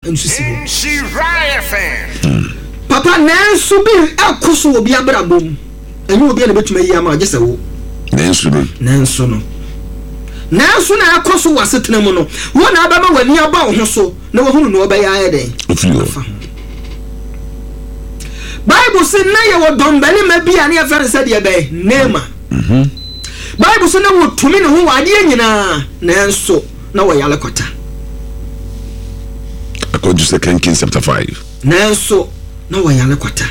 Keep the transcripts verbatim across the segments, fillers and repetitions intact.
ensu si ho papa nansu bi akoso obi abrabom enyu obi na betuma yi ama agese wo nansu no nansu no nansu na akoso wasetena mu no wo na abama wani aba wo ho so na wo hunu no obeya ayeden ofio Bible say na ye wo dombele ma bia na ye fere se de be nema mhm Bible say na wo tumi ne ho wade nyina nansu na wo yale kwata according to Second Kings chapter five nansu na wo yale kwata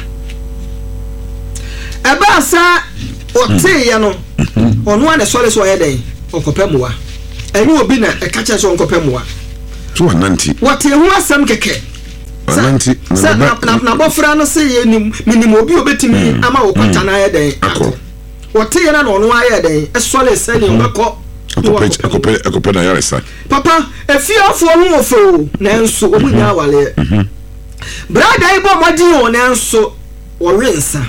eba sa ote ye no ono ane sole so yeden okopemuwa enyu obi na e kache so okopemuwa to ananti wote hu asem keke ananti na na na bofra no se ye nim minim obi obetimi ama wo kwata na yeden akọ wote ye na no ono ayeden e sole se ni obako akopech akope akope na yare sa papa efi afo hu ofo na enso omunya wale brother ibo modi o na enso wo rensa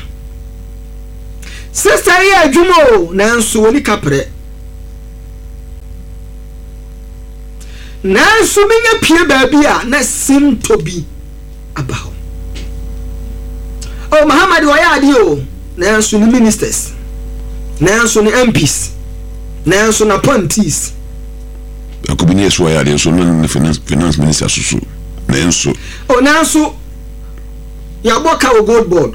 sister ye adwumo na enso woni kapre na enso minya pie ba bia na simto bi abaho oh Muhammad wa ya adi o na enso ni ministers na enso ni M Ps na enso na appointees akobini eso ya adi so no finance finance minister susu na enso oh na enso ya boka o gold board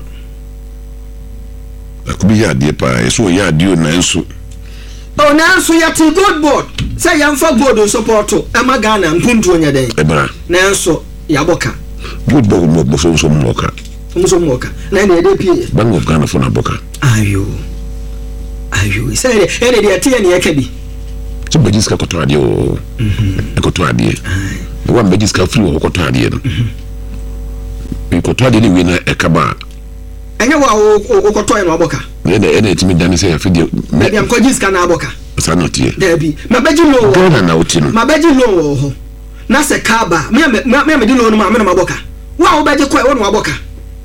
akubi ya adi pa eso ya adi o na enso oh na enso ya ti gold board say ya mfa gold support e ma Ghana mpuntu onya den ebra na enso ya boka gold board mo bo so so moka so moka na na de pie Bank of Ghana for na boka ayo ayo say e de tie na yakabi so bajiska ko to ade o mhm ko to ade e wa bajiska free wo ko to ade no mhm ko to ade ni we na e kaba enye wa o ko to e no aboka ne na ene timi dane say afi de me dem ko jiska na aboka sa no tie dabi mabaji lo Ghana na otino mabaji lo wo ho na se kaba me me me di lo no ma me na aboka wa o baji ko e wo no aboka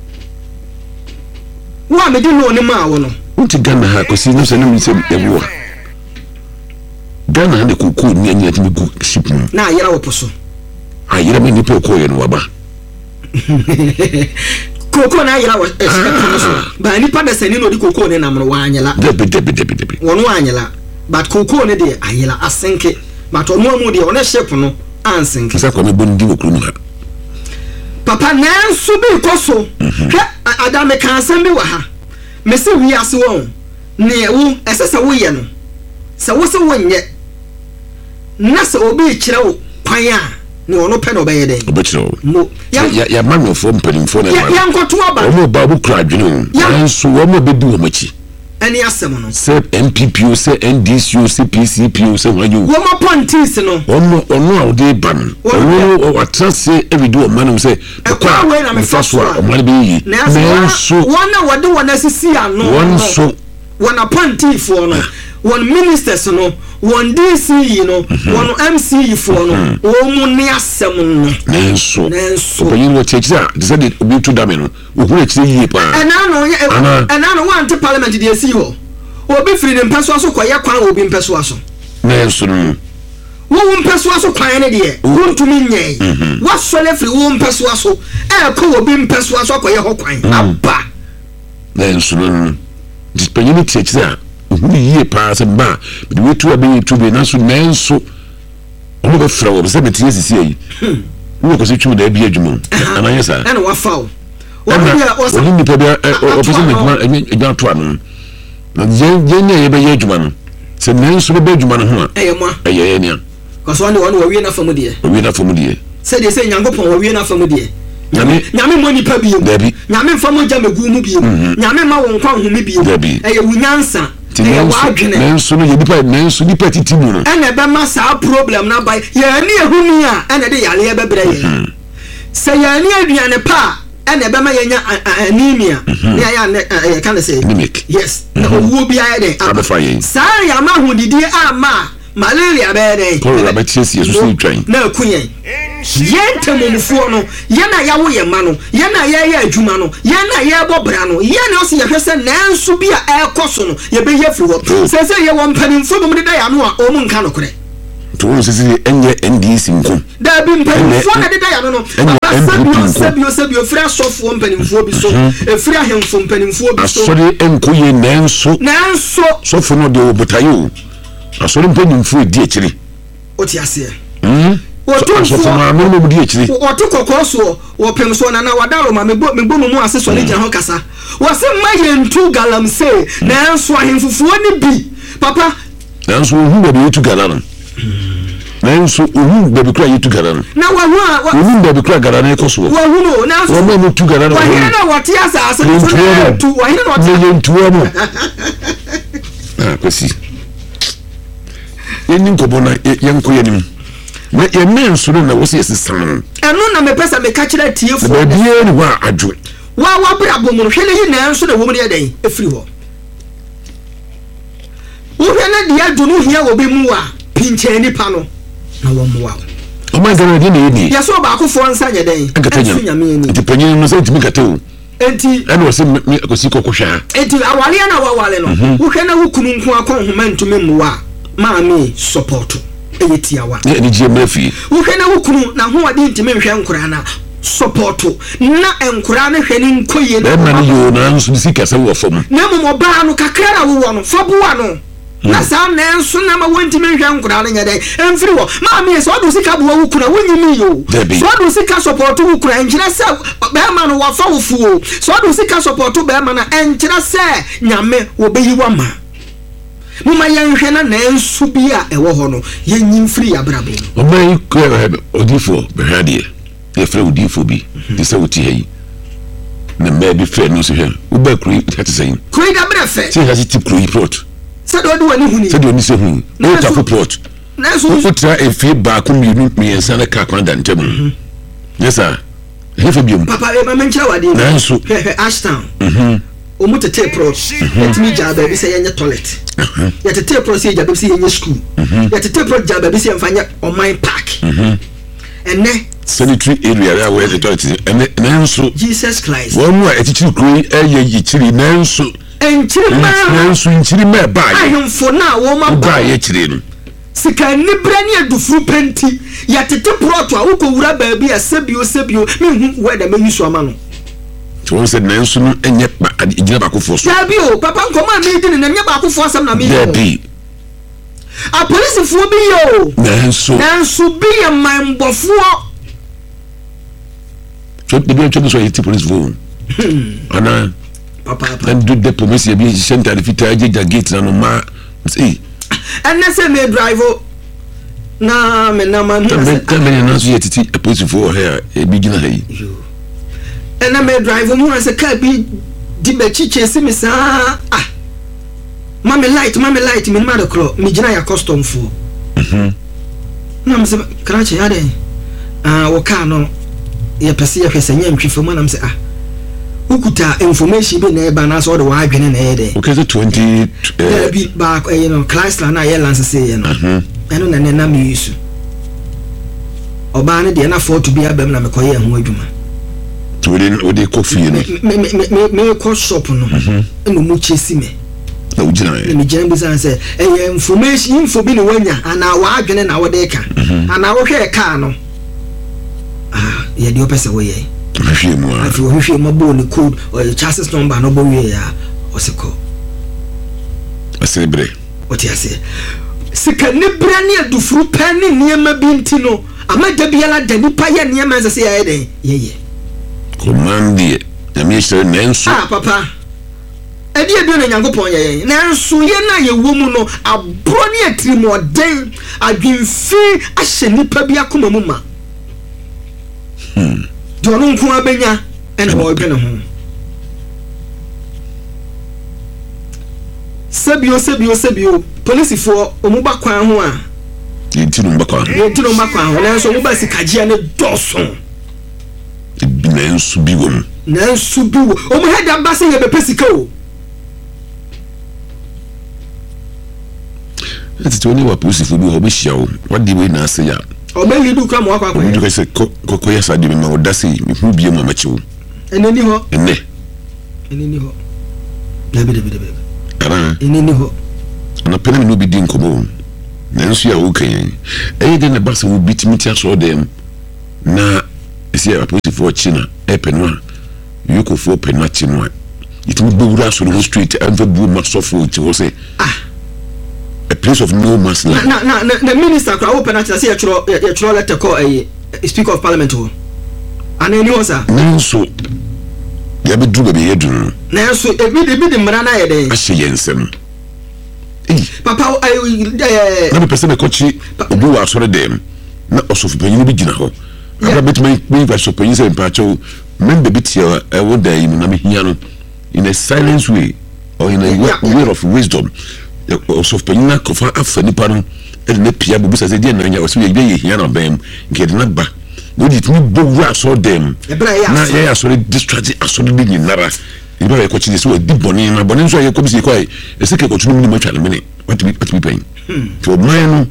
wa me di lo ni ma wo no unti Ghana ha ko si no se no mi se ebuwa Ghana de kuku ni anya timi ku ship no na ayira wo poso ayira me ni po ko ye no waba koko na ayira wo so ba ni pa de sani no di koko ne na mo wa anyela debe debe debe debe wono anyela but koko ne de ayira asenke but ono amu de ono ship no ansenke sa ko me bondi wo kru no ha papa nansu bi koso hwe adame kan san bi wa ha me se wi ase won ne wo esese wo ye no se wo se wonye na se obi kire wo kwan a ne ono pe no be ye den obi kire wo ya ya manu fo mpanim fo na ya nkoto aba o mo ba bu kra dwene nansu wo mo be di wo machi ani asem no se M P P O se N D C O se P C P O se wanyu wo mo pontis no ono ono a de ban ono o atrase every do man say kwa we na me faso o man be yi nansu wona wode wona sisi ano wonso wona pontifo no won ministers no won D C no won M C fo no wo mu ne asem no nansu nansu ko yin wo chechira de say de obi to dame no wo hu chire yi pa ena no ena no wan te parliament de si ho obi free dem peso aso koye kwan obi mpeso aso nansu no wo mpeso aso kwan ne de wo ntumi nyei wo sole free wo mpeso aso e ko obi mpeso aso koye ho kwan aba nansu no dispenyu chechira hu yi pa se ba de we to abi to be nansu nansu ono be fra wo se betie sisi yi wo ko se twu da bi adwuma ananya sa ena wa fa wo wo ni nipa bia o pese me dwuma edwa to anu na je je ne ye be ye adwuma no se nansu be adwuma no ho a eye mo eye ye ne ko so ande won wo wie na famu de wie na famu de se de se nyankopon wo wie na famu de nyame nyame mo nipa bi dabi nyame famu ja megu mu bi nyame ma wo nkwa hu mi bi eye wunyansa eye wa adwene nansu no ye nipa nansu nipa titi mu no ene be ma sa problem na bai ye ni ehumi a ene de yale ye bebre ye se ye ni aduane pa ene be ma ye nya anemia ne ya ya kan say yes na owo bi aye de sa ya ma hu didi ama malaria be de ko la be tiesi so so twan na kunyen yentemumfuo no yana ya wo ye ma no yana ya ya adwuma no yana ya bobra no yana o se ye hwese nansu bi a ekoso no ye be ye firi wo se se ye wo mpanimfo bom de da ya no a o mu nka no kore to won sisi enye N D C nko da bi mpanimfo na deda ya no no sabio sabio sabio fra sofo mpanimfo bi so e fra ahemfo mpanimfo bi so asori enko ye nanso nanso sofo no de obotayo asori mpanimfo di akiri o ti ase mhm sofo ma no no di akiri o to kokoso wo pem so na na wadaro ma mebo mebo mu ase so le gyan ho kasa wo se ma ye ntu galamse nanso ahemfufuo ni bi papa nanso hu be yetu galam nanso hu be kura yetu galam na wa hu hu be kura galam ekoso wa hu no nanso wa ma tu galam wa hina na wati asa asa tu wa hina na wati yentu mo ah kwesi yenin ko bona yenko yenim na yenin suru na wosi esisan eno na me pesa me ka kira tiefo na bia ni wa adwo wa wa bra bomu hwele hi nanso na wo mu de den efiri ho uhena dia dunu hia wo be mu a pinche nipa no na wo mu wa o ma gana de ne di ya so ba akofo nsa nya den enya nti panyin no se ntimi kate o enti ene wo se me akosi kokohwa enti awale na wa wale no uhena wo kunu nko akon homa ntumi mu wa ma me support eyetia wa ne ni jemre fi uhena wo kunu na ho ade ntimi hwe nkura na support na enkura na hwe ni nkoye na na yo na nso sika se wo fom na mo moba no kakra wo wo no fabuwa no na sa na enso na ma wonti me hwe nkura na nya dai emfiri wo ma me so do sika bo wo kuna wonyimi yo so do sika support wo kuna enkyira se be ma no wa fa wo fuo so do sika support be ma na enkyira se nyame wo be yi wa ma mo ma yan hwe na na enso bi a ewo ho no yenyi mfiri ya brabo o mai ko odifo be hade e fra odifo bi de se wuti hayi na me bi fe no se hwe wo ba kru hate sayin kru da brefe se ha ti kru plot se do wani huni se do ni se huni o ta ko plot na so o tra e fe ba ko mi nu mi ensa na ka kwa da ntem yes sir he fe biom papa e ma menchira wade na so Ashtown mhm o mu tete plot etimi ja ba bi se yenye toilet ya tete plot se ja ba bi se yenye school ya tete plot ja ba bi se mfanya on my park mhm ene sanitary area where the toilet ene nanso Jesus Christ wo mu a etichiri kru eye yichiri nanso enchiri ma nanso enchiri ma ba ye ahemfo na wo ma ba ye chiri no sika ni brani adufuru penti ya tete plot a uko wura ba bi asebio sebio me hu we da meyisu ama no to say nanso no enye ba ejina ba ko fo so ya bi o papa nkoma me di ne enye ba ko fo asem na me ya bi a police fo bi yo nanso nanso bi ya mambofo so de bi so yiti police fo ana papa papa and do the police bi center de fita ajeja gate na no ma see and say me drive na me na man na me na na so yiti police fo here e bi gina hay and na me drive mu say car bi di be chiche si me sa ah mama light mama light me ma de kro me gina ya custom fo mhm na me say kranche ya de ah wo car no ye pese ye hwese nya ntwefo mu na me say ah ukuta information be na e ba na so de wa adwene na e de okay so twenty uh, be back uh, you know Chrysler na ye lance say you know mhm eno na na me use oba ne de na photo bi abam na me koye ho adwuma to we we dey coffee no me me me me ko shop no mhm eno mu chesi me na ujina e me gyan bi san say eh information info bi ne wanya ana wa adwene na wo de ka ana wo hwe ka no ah ye de opese wo ye hwe mu a afi wo hwe mo bo ne code or chassis number no bo we ya oseko asebre what you say sika ne brani adufuru pani niema binti no amada biala da nipa ye niema se ye den ye ye commandie na me sure nenso ah papa edi edu na nyankopon ye ye nanso ye na ye wo mu no abro ne atrimo den adwinfi ahye nipa bi akoma mu ma hmm do no nko abenya ene wo dwene ho sebio sebio sebio police fo omuba kwan ho a yentino mba kwan yentino mba kwan ho nanso omuba sikajia ne doso nanso biwo nanso biwo omu head ambassador ye be pesika o ati to ni wa police fo bi o be hia o wadi we na ase ya o be lidu kwa mo akwa kwa lidu ka se kokko ya sa de me o dase me hu bie mo machiwo eneni ho enne eneni ho na be de be de ara eneni ho na pele no bi di nkomo nanso ya wo kan eh de na basa wo bitimi tia so dem na esi a positive china e penwa yuko fo penwa chinwa itimi bewura so no street and the boom masofo ti wo say ah a place of no mass land na na na the minister kwa open at say ya chro ya chro letter call eh speaker of parliament ho ana ni wo sa nanso ya be du be yedun nanso e bi de bi de mra na ye den ahye yensem papa eh na be person e kochi obi wa so dem na osofu panyin bi gina ho aba betman me va so panyin se mpacho member bi tia e wo da yi na me hia no in a silent way or in a yeah, way, yeah. way of wisdom osofu panyin na kofa afa nipa no e na pia bu bisa se dia na nya o so ye ye hia na bam nke de na ba no dit me bo wa so dem na ye ya so distract aso de ni nara iba ye kochi so di boni na boni so ye ko bi se ko e se ke ko tunu ni ma twa na mene what be what be pain to man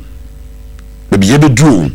no be ye be do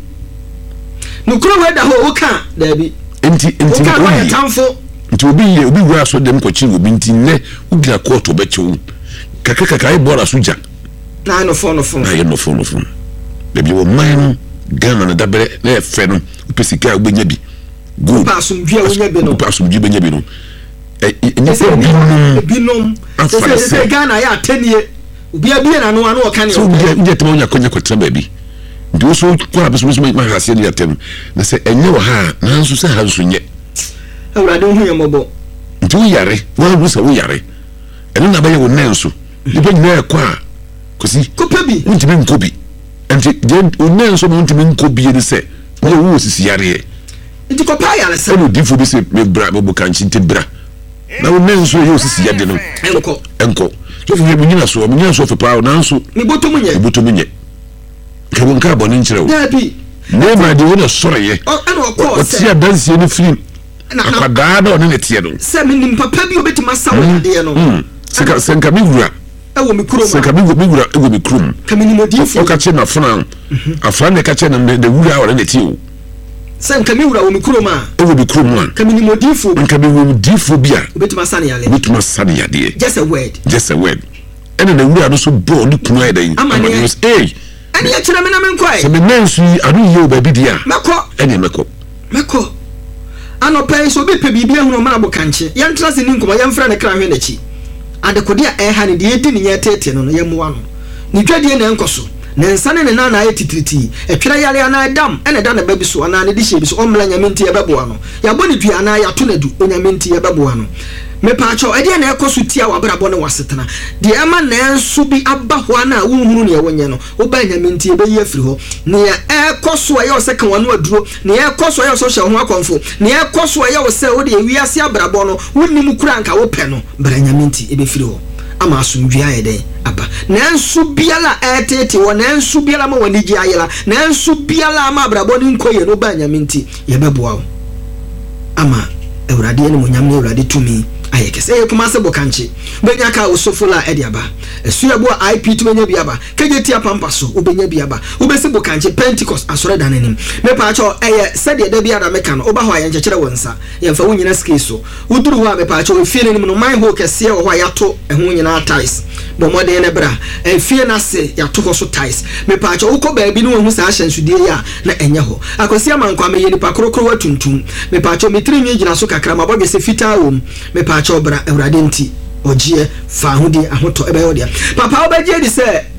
no kuro we da ho ka da bi enti enti ka kwa tamfo nti obi ye obi wura so dem kochi obi nti ne obi akoto be chewu kaka kaka ai bora suja na no fo no fo na ye no fo no fo da bi wo man no Ghana na dabere na e fe no pesika ogbenya bi go pasum dua wonya bi no pasum dua benya bi no e ni se bi no se se Ghana ya tenie obi abie na no anu o kan ne so obi je temo nya konya kotra ba bi nti so kwa be so ma hase ni atem na se enye wo ha na nso se ha nso nye awrade hu yemobo nti wo yare wo ru se wo yare eno na ba ye wo nenso ibe nyina kwa kosi kopa bi nti me nkobi nti je wo nenso mo nti me nkobi ni se wo wo sisi yare nti kopa yare se no difo bi se me bra me bukanchi nti bra na wo nenso ye wo sisi yade no enko enko so fi me nyina so me nyina so fe pa na nso ni botomu nye botomu nye ke won ka boni nchire wo da bi ne ma de wo na soreye o ana ko se ti adanse ni film akwadaa na one ne tie no se me nim papa bi obetima sawo de no seka senka mi wura ewo mi kuro ma senka mi mi wura ewo mi kuro kamini modifo o ka che na fona afra ne ka che na de wura ore ne tie o senka mi wura wo mi kuro ma ewo mi kuro ma kamini modifo nka mi wo difo bia obetima sane yale obetima sane yade just a word just a word ene na wura no so bo ni kunu ayi amane eh ani ya kire me na me nkoi se me nansu anu ye o ba bi dia meko ene meko meko ano pay so be pe bibia hu no ma bo kanche ya ntra se ni nkoma ya mfra ne kra hwe na chi adekode a eh ha ne de edi ne yetete no ya muwa no ni dwadie na enkoso ne nsane ne na na ayetitiriti etwere yare ana adam ene da na ba bi so ana ne di hye bi so omla nyamenti ya beboa no ya boni dua ana ya to na du onyamenti ya beboa no me pa cho ede na ekoso tia wa brabo ne wasetena de ema na enso bi aba ho ana wunhuru ne wonye no wo ba nyamenti e be yi afiri ho ne ekoso aye o se kan wano aduro ne ekoso aye o so hye ho akonfo ne ekoso aye o se wo de wiase abrabo no wonnim kura nka wo pe no bra nyamenti e be firi ho ama asumdua ye den aba na enso biala etete wo na enso biala ma wani gi ayela na enso biala ma brabo ni nkoye no ba nyamenti ye beboa ama ewrade ne mo nyam ne ewrade tumi ayekese e kuma se bokanchi benya ka osofola ediaba esuya bo I P to benya biaba kageti apampa so obenya biaba obese bokanchi Pentecost asore danenim me pa cho eye sede da biada meka no oba ho aye nchekere wonsa yemfa wonyina ski so uduru ho a me pa cho efie ne nim no man ho kese ho yato eho nyina ties bo modern ne bra efie na se yato ho so ties me pa cho ukọ ba bi no hu sa ahyansudie ya na enye ho akosi amankwa me yeni pa krokro watuntum me pa cho metri nyi gina so kakra ma bogese fita wom me pa cho bra ewrade nti ogie fa hodi ahoto ebe yodia papa obagie di se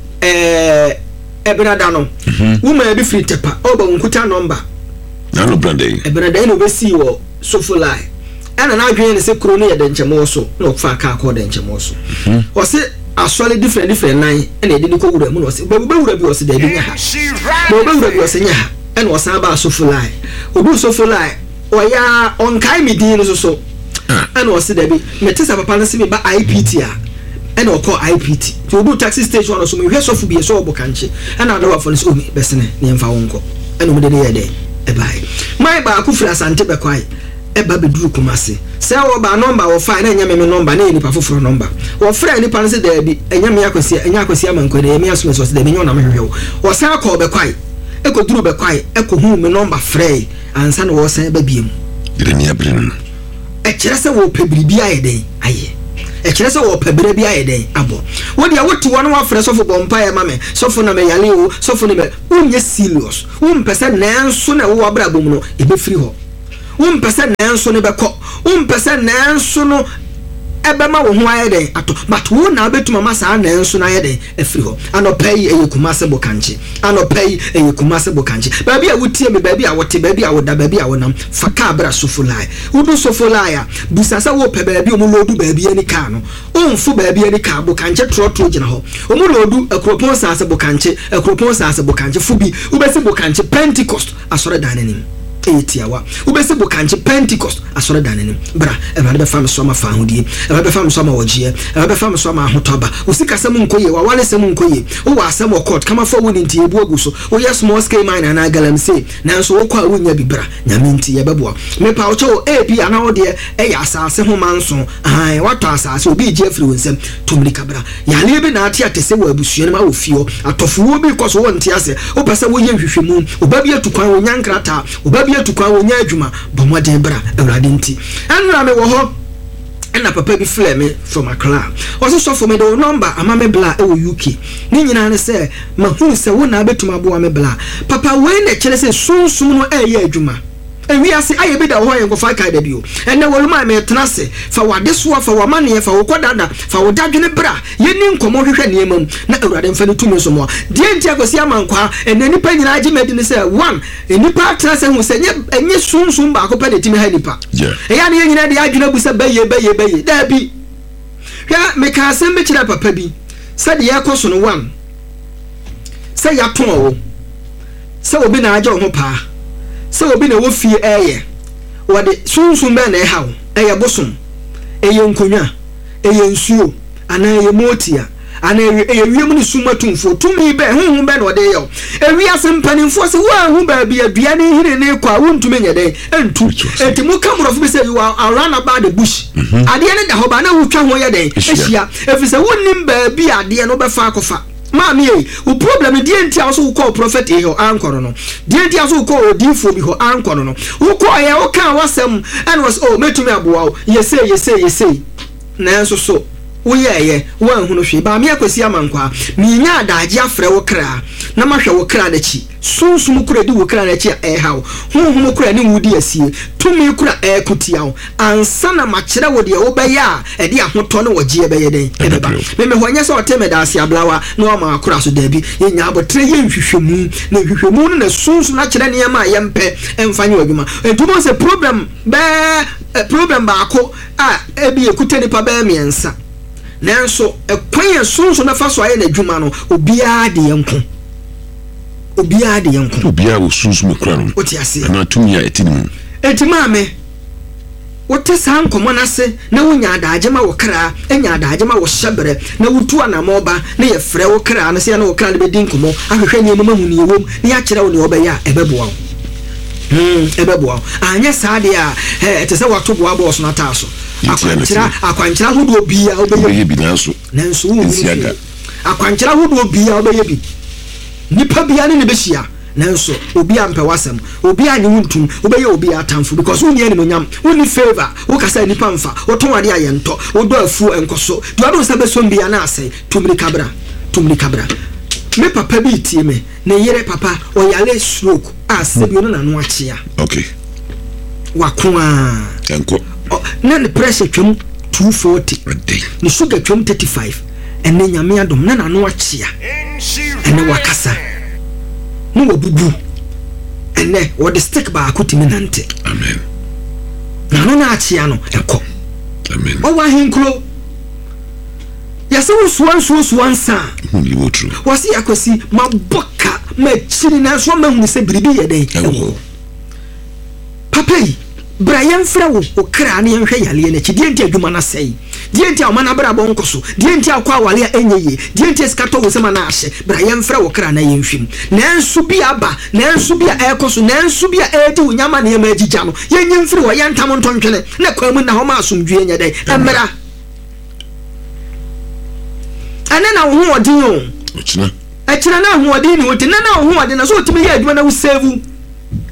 eh ebenada no wuma bi free tepa oba nkuta number na no brande ebenada no be si wo sofulai ana na adwen ne se kro no ye de nchemo so no fa ka ko de nchemo so o se asole different different nine ene de ni ko wura mu no se be wura bi o se de bi nya ha be wura bi o se nya ha ene o san ba sofulai odu sofulai o ya on kai mi din so so and was said be metesa papa na se me ba I P T a and o call I P T to do taxi station or so me hweso fu bi so obo kanche and na do for so me besene ne mfa wonko and mo de de ye e bai mai ba ku fira sante be kwai e ba be duru kumase se wo ba number wo fa na nya me me number na ni pa foforo number wo fira ni pa na se da bi enya me akwasi enya akwasi amanko de me aso me so se da me nya na me hwewo wo san call be kwai e ko duru be kwai e ko hu me number frei ansa na wo san ba biem ire ni abrin e kire se wo pe biribi aye den aye e kire se wo pebere bia ye den abo wo dia wotu won wa frɛ sofo bompa ye mame sofo na me yale wo sofo ne me unye serious un pese nanso na wo abra bom no e be free ho un pese nanso ne be kɔ un pese nanso no ebema wo ho aye den ato but wo na betuma masa nanso na aye den e free ho anopai eye kumase bokanche anopai eye kumase bokanche baabi a wotie me baabi a wote baabi a woda baabi a wonam faka abra sofulai wudu sofulai a busasa wo pe baabi o mu lodu baabi ani ka no onfu baabi ani ka bokanche trotro gina ho o mu lodu akropon sase bokanche akropon sase bokanche fubi ubese bokanche Pentecost asore dananim etiawa ubese bokanche Pentecost asore dananim bra ewade be fam so ma fa hodie ewade be fam so ma wogie ewade be fam so ma hotoba usika sem nkoye wa wale sem nkoye wo wa sem court kama for woni nti ebu aguso wo yes small scale mine na galam say nanso wo kwa wonya bibra nyame nti ye beboa me pa wo cho ap ana wo de e ya asase ho manso ai wato asase obi je afiri wonsem tumri kabra yale bi na ate atese wo abusua ma wo fio atofo wo bi koso wo nti ase wo pese wo ye hwehwemu obabi atukwan wo nyankrata obabi atukwan wo nya adwuma bomode bra ewrade nti enra me wo ho na papa bi flame me from Accra also so for me the number ama me bla e wo U K ni nyina ne se ma hu se wo na betuma bo me bla papa we na kire se sunsum no e ye adwuma ewi ase aye bi da ho ye ngofa kai da bio enne woluma me tena se fa wade so fa wa mane fa wo kodada fa wo dadwene bra ye ni nkomo hwehwe ne emam na awurade mfa ne tumi so mo die ntia gosi amankwa enne nipa nyina agi medi ne se one enipa tena se hu se nye enye sunsum ba ko pa de timi ha nipa e ya ne nyina de adwene bu se baye baye baye da bi hwa me ka asem be kira papa bi se de ye koso no one se ya ton wo se obi na aja ho pa so obi na wo fie eye wode sunsun be na ehaw eye bosom eye nkonwa eye nsuo ana eye motia ana eye wiem ni sumatumfo tumi be hunhu be na wode ye ewi asempanimfo se wa hu ba bia dua ne hire ne kwa wontume nyede entu etimu kamrofo be say you are around about the bush ade ne da ho ba na wutwa ho ye den ehia efise wonnim ba bia ade no be fa akofa Mami, o problem di enti aso ko prophet e ho ankoro no. Di enti aso ko odifo bi ho ankoro no. Wo ko ye wo kan wasem and was oh metumi aboa o. Ye say ye say ye say. Na enso so. Wo ye ye wo anhunu hwe ba me akwasi amankwa. Mi nya adaje afre wo kra. Na mahwe wo kra na chi. Sunsum kura di wo kra na chi e hawo. Honhom kura ni wudi asie. Tumi kura e kutia wo. Ansa na makire wo de wo be ya e de ahoto no wogie be ye den. E be ba. Me me honya so oteme da asia blawa na ma kura so da bi. Ye nya abotre ye nhwehwemu. Na nhwehwemu no na sunsum na kire ne ma yempe emfanye wadwuma. Entumo se problem be problem ba ko a e bi ekute ni pa be miensa. Nanso ekwan sunso na fa so aye na dwuma no obia de yenko obia de yenko obia wo sunso me kura no oti ase na tumi ya etinim etima me wote san komo na se na wonya adaje ma wo kra enya adaje ma wo hyebere na wutu ana moba na ye frɛ wo kra na se na wo kra de bedin komo ahwehwɛ ni mama hu ni ewom na ya kyerɛ wo ne obɛya ebeboa hmm ebeboa anya saade a eh te se wato boa boss na taaso akwankyira akwankyira hodo bia obeye bi nanso nanso wo akwankyira hodo bia obeye bi nipa bia ne ne behia nanso obi ampe wasem obi anyi wuntum obeye obi atamfo because wo nie ne monyam wo ni favor wo kasa nipa mfa wo ton ade ayento wo do afu enkoso do ado sabe so bia na asai tumri kabra tumri kabra me papa bi tie me ne yere papa oyale stroke asebi no na no achia okay wakwa enko oh, na the pressure twem two forty ni sugar twem thirty-five ene nyame adom na na no achia ene wakasa no wabubu ene wo the stick ba akotimi nante amen na no na achia no enko amen o wa hinkro yasa wo suwan suwan suwan sa huni wo true wasi akwasi maboka ma chiri na so ma huni se biribi ye den ewo papai Brian Frewo okra na yenhwe yale na chi die ntia adwuma na sei die ntia oma na bra bo nkoso die ntia akwa wale a enyeye die ntia skato wo sema na ahye Brian Frewo okra na yenhwim na ensu bi aba na ensu bi a ekoso na ensu bi a edi unyama na yema agigya no yenyim firi wo yentam ntontwene na kwamu na homa asomdwe nya dai emra ane na wo odin o ochina achina na ho odin ni wote na na ho odin na so otimi ye adwuma na wo save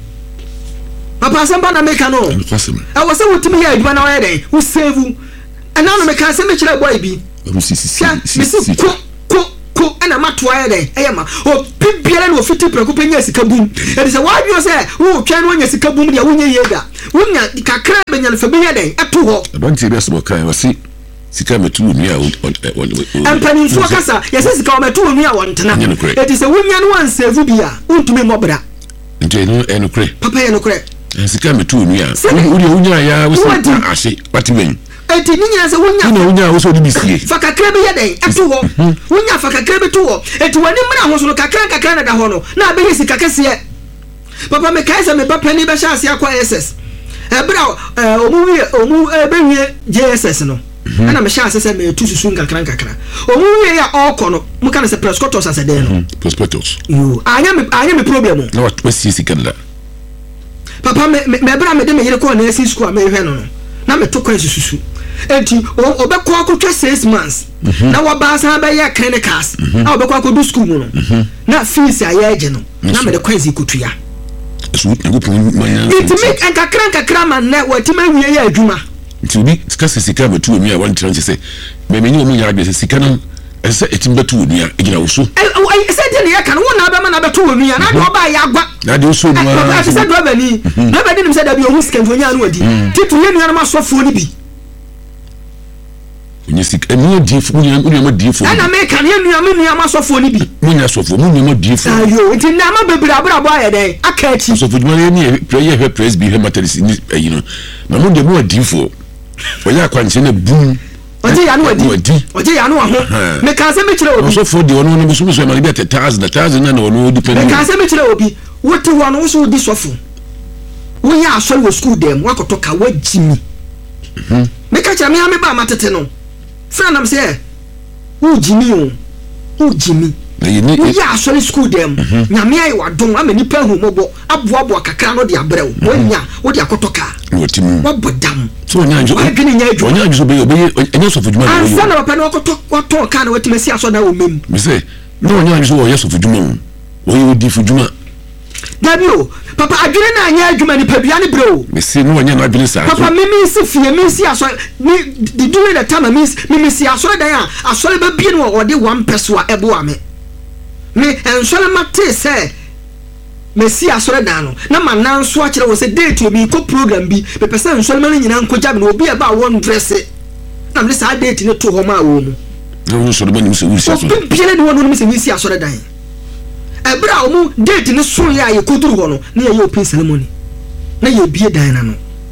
Papa semba na meka no. I was say wotimi ya adwuma na wa den. Wo save and now me can say me chira boy bi me si si si ko ko ko ana matoa ya den eyema o bibiara no fiti preko penya sika bum e say why you say wo twa no nya sika bum dia wo nya yega wo nya kakra benya no fa benya den eto ho don't you be so kan wasi sika metu nu a ampani fo kasa yesi sika o metu nu a wontena it is a wo nya no wan save bia untumi mobra nje no eno kre papa ye no kre sika metu nu a wo wo nya ya wo se ahye patimen eti ninya se wonya na wonya wo so di bisie fa kakra be yeden eto ho wonya fa kakra be to ho eti wani mra ho so no kakra kakra na da ho no na be hisi kakase papa me kai se me papa ni be sha ase akwa S S e bra omu wi omu e be wi J S S no ana me sha ase se me tu susu kakra kakra omu wi ya okọ no mu kan se prospectus ase den no prospectus yo anya me anya me problem na what was sisi kan la papa me me bra me de me yire ko na esi school me hwe no no na me to kwa susu enti obekọ akotwa six months na waba san ba ye clinicals na obekọ akodu school mu no na fees aye age no na me de kwanzi kutua so ngopon manya it make enkakran kakra man na watima wie ye adwuma nti bi sika sika metu omi a wan tranche se me menye omi ya agbe sika no ese etim betu omi a egina wo so eh ese de ne kan wona ba ma na betu omi a na do ba ya agwa na de so omi a ese do ba ni na ba ni se da bi ohun sika nfonya no adi titu ye nua na masofuo ni bi onye sik enu difo onye onye ma difo ana me kan ye nua me nua ma sofo ni bi onye sofo onye ma difo ayo nti na ma bebira bra bra ya den aka achi sofo dwuma ni prayer he praise be he matters ni ayi no na mo de mo difo onye akwanche na bum oje ya no adi oje ya no ho me kan se me kire obi sofo de ono no musu musu ma bi one thousand one thousand na ono depend me kan se me kire obi wote wo no so di sofo wo ya asori wo school dem wakoto ka wajimi mhm me ka kire me ya me ba matete no friend am say who Jimmy o who Jimmy na yini we ya so school dem nyame ayi wadon ama nipa hu mobo abo abo kakra no de abrew wonya wo de akotoka wotimu wabodam so nya njo adwene nya adwo nya njo be obe enye so fuduma wo ansa na papa no akoto wato ka na watimasi aso na wo mem me say no nya njo wo yeso fuduma wo yo di fuduma Dabio papa adwene na anya adwuma ni padua ne bro me say no nya na adwene sa papa mimi si fie mi si aso ni di during the time mi mimi si aso dan a aso le ba bie no wo de one person a ebo ame me ensole mate say me si aso dan no na manan so a kire wo say date obi ko program bi be person ensole man nyina nko jab no obi e ba won dress na me say date ne to ho ma wo mu no so de ni se wi si aso obi bie ne wo no mi se wi si aso dan ebra omu date ne so ya ye koduru ho no na ye open ceremony na ye bie dan na no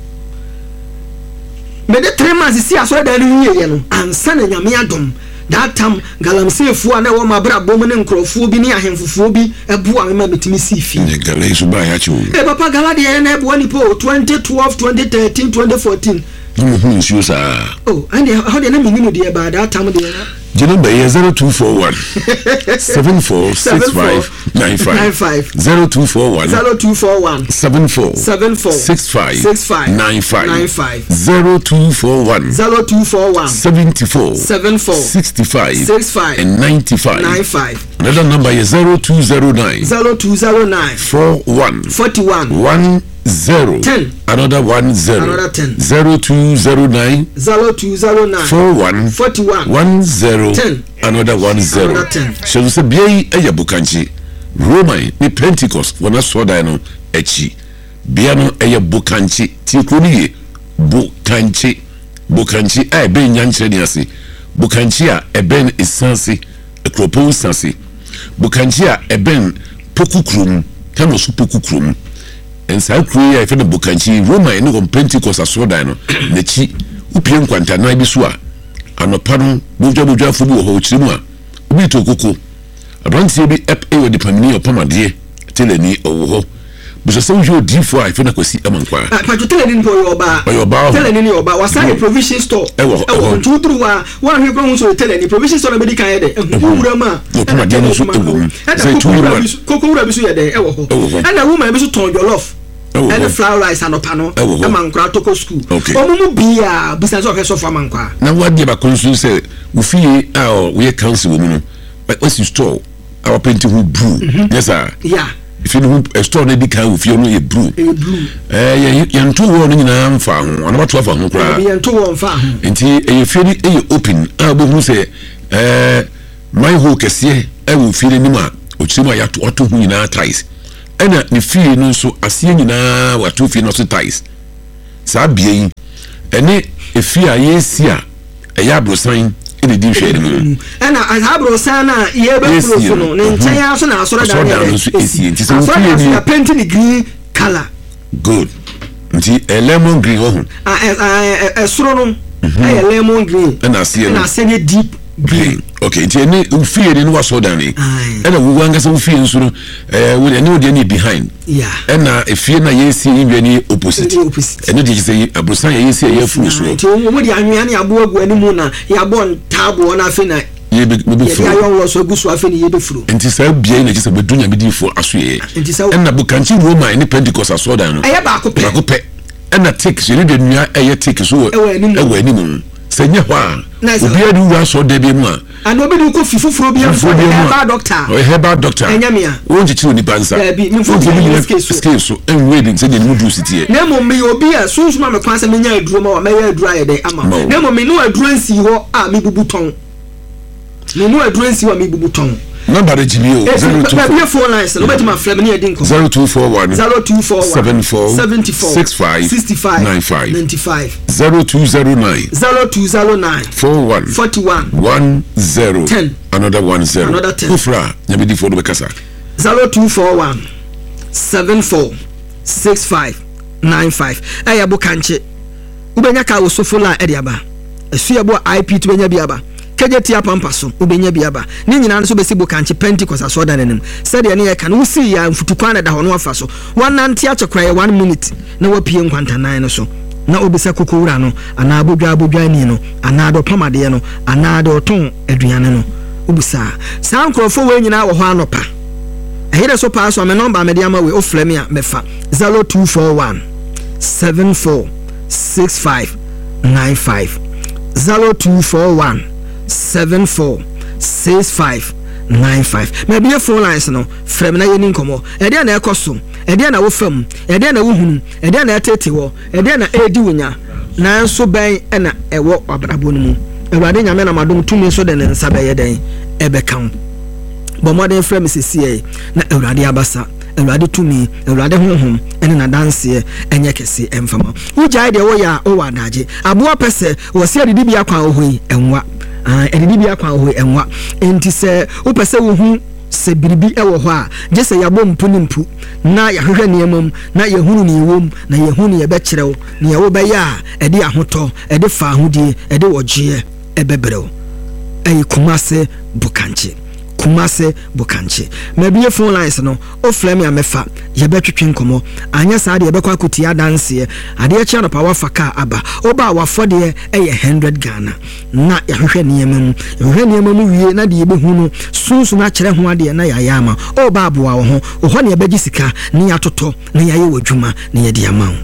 me de three months si aso dan ni ye no ansa na nyame adom that time galamsefu na wo mabra bom ne nkrofo bi ni ahemfufuo bi ebu a me metimi si fi ne gala so ba ya chi o e papa gala de na ebu ani po twenty twelve twenty thirteen twenty fourteen no hu nsi o sa oh and how de na minimo de ba that time de na Jeno be zero two four one seven four six five nine five zero two four one zero two four one seven four seven four six five six five nine five nine five zero two four one zero two four one seventy four seven four sixty five six five and ninety five nine five. Another number is zero two zero nine zero two zero nine four one forty one one zero ten another one zero another ten zero two zero nine zero two zero nine four one forty one one zero ten another one zero another ten. So say bia eya bukanchi Roman ni Pentecost wana soda no echi bia no eya bukanchi ti kroniye bukanchi bukanchi a be nyankyere ni ase bukanchi a eben esansi ekropo sansi bukanchi a eben pokukrum kano su pokukrum ensa kru ya ife no bukanchi Roman ni on Pentecost asoda no nechi upie nkwanta na bi so a anopa no bujwa bujwa fu bi wo ho chirimu a obi to koko abrantie bi ep e wodi pamini opamade teleni owo buso so jo difo a ife na kwasi amankwa pa jo teleni po yo ba yo ba teleni ni yo ba wasane provision store e wo e wo ntudru wa wa hwe kro so teleni provision store na be di kan ye de wura ma opamade no so ewo say two wura koko wura bi so ye de e wo ho and woman bi so ton jollof and flour rice anopa no e mankwa toko school omumu bia business of so for mankwa na wadi ba konsu say ufie a we council wo mu no what's your store our painting who brew yes sir yeah if you a store na di kan if you no e blue e blue eh yan to wo no nyina mfa ho ana bato afa ho kra yan to wo mfa ho enti e fie ni e open a bo hu se eh my ho kese e wo fie ni ma o chima ya to to hu nyina ties ena ni fie no so asie nyina wa to fie no so ties sa bie ene e fie a yesi a e ya brosan e di hwe ni ena azabro sana ye be furo so no ne nchen ya so na asoro da na so esi enti so fie ni paint ni green color good nti a lemon green oh ah eh soro no eh lemon green ena asie na asie ni deep green okay nti ene ufie ni wa so da ni ena wo wanga so ufie nso no eh wo ene wo de ni behind yeah ena efie na yesi inwe ni opposite ene de say abrosan yesi ye furu so nti wo de anwea ni abo agu ani mu na ya bon tabo na afi na ye be be furu ya yo wo so agu so afi ni ye be furu nti sa bia na kisa bedunya be difo aso ye ena bukanchi Roma ni Pentecost aso da no eye ba ko pe ba ko pe ena take so ni de nua eye take so ewe ani mu senye ho a obi adu wa so de bi mu a and obi du ko fifufuro bi am for herbal doctor o herbal doctor enyamia won ji chiru ni bansa bi mi fo bi scale so en we din se ni mu du sitie na mo me obi a sunsun ma me kwan se me nya aduro ma wa me ya aduro aye de ama na mo me no aduro nsi ho a me bubu ton me no aduro nsi ho me bubu ton number the G B O zero two four phone lines no betima flem ni edin ko zero two four one zero two four one seven four seven four six five six five nine five nine five zero two zero nine zero two zero nine four one forty one one zero ten another one zero another ten ufra nyabidi fo do bekasa zero two four one seven four six five nine five aya bo kanche ubenya ka wo sofola ediaba esu bo I P to benya biaba kejetia pampaso ubenya biaba ni nyina nso besi bo kanche Pentecost aso da nanem said ye ne ye kan wo si ya mfutukwan da ho no afa so wanante achekra ye one minute na wapie nkwanta nan no so na obisa kokowura no ana abodwa abodwa ni no ana do pamade no ana do ton aduane no obisa saa nkrofo we nyina wo ho anopa ehide so pa so me number me de ama we oflem a mefa zero two four one seven four six five nine five zero two four one seven four six five nine five maybe your phone lines no frem na yeni nkomo e de na ekoso e de na wo fam e de na wo hunu e de na etete wo e de na edi wonya na nso ben e na ewo abrabo no mu ewade nyame na madom tumi so de ne nsa be ye den e be kan bo modern frem sisi na ewade abasa ewade tumi ewade honhom ene na danse enye kese emfama ujai de wo ya o wadaje abo pese wo se adidi bia kwa ohoi enwa ah adidi bia kwa ohoi enwa enti se wo pese wo hu se biribi ewo ho a je se yabo mpu ni mpu na ya hwehwe niemam na ye hunu ni wom na ye hunu ye be kirew na ye wo be ya ede ahoto ede fa ahodie ede wogie ebebrew ayi kumase bukanche kumase bukanche maybe phone lines no o flame ya mefa ye betwetwe nkomo anya sa de ye bekwa kotia danse ade e chia no power faka aba oba wafode e ye one hundred Ghana na ya hwehwe niemam ya hwehwe niemam wie na de ye behunu sunsu na kire ho ade na ya yama oba aboa wo ho ho ne ye begi sika ne ya toto ne ya ye wadwuma ne ye de ama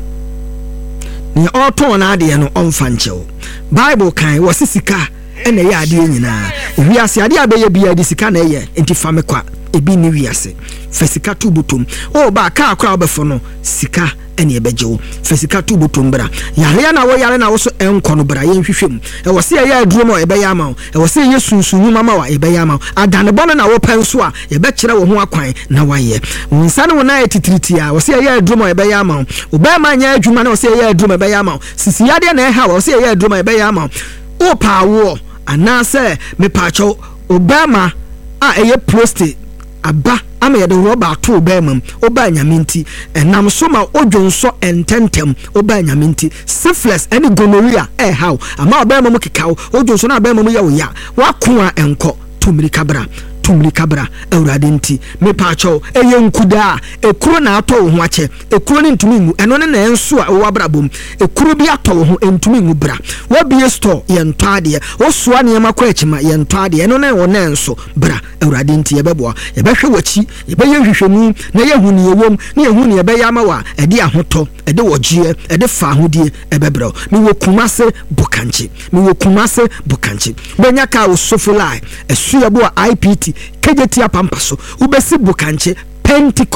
ne oto na ade no omfa nchew Bible kan wo sisika ene ya ade nyina wiase ade abeye bia de sika na ye enti fame kwa ebi ni wiase fesika tubutum o ba ka akwa obefo no sika ene ebejewo fesika tubutum bra yare na wo yare na wo so enko no bra ye nhwehwem e wo se ye aduro ma e be ya ma e wo se ye sunsunyu mama wa e be ya ma adane bono na wo penso a ye be kire wo ho akwan na waye nsane wo na etitiriti a wo se ye aduro ma e be ya ma o ba ma nya adwuma na wo se ye aduro ma e be ya ma sisi yade na e ha wo se ye aduro ma e be ya ma o pa wo anase me pacho Obama a eye prostate aba ama ye de roba to Obama oba nyaminti enam so ma odwonso ententem oba nyaminti syphilis any gonorrhea eh how ama Obama mo kekaw odwonso na Obama mo ya wo ya wako a enko tumri kabra tumri kabra awrade nti me pacho eye nkuda ekuro na ato wo ho ache ekuro ni ntumi ngu eno ne na enso a wo abrabom ekuro bi ato wo ho entumi ngu bra wo bie store ye nto ade wo soa ne ma kwa achima ye nto ade eno ne wo na enso bra awrade nti ye beboa ye behwe wachi ye be ye hwehwemu na ye hu ne ye wom na ye hu ne ye be ya ma wa ede ahoto ede wogie ede fa ahodie ebebra mi wo kumase bukanche mi wo kumase bukanche benya ka wo sofulai esu ye bo I P T kejetia pampaso ubesi bukanche Pentecost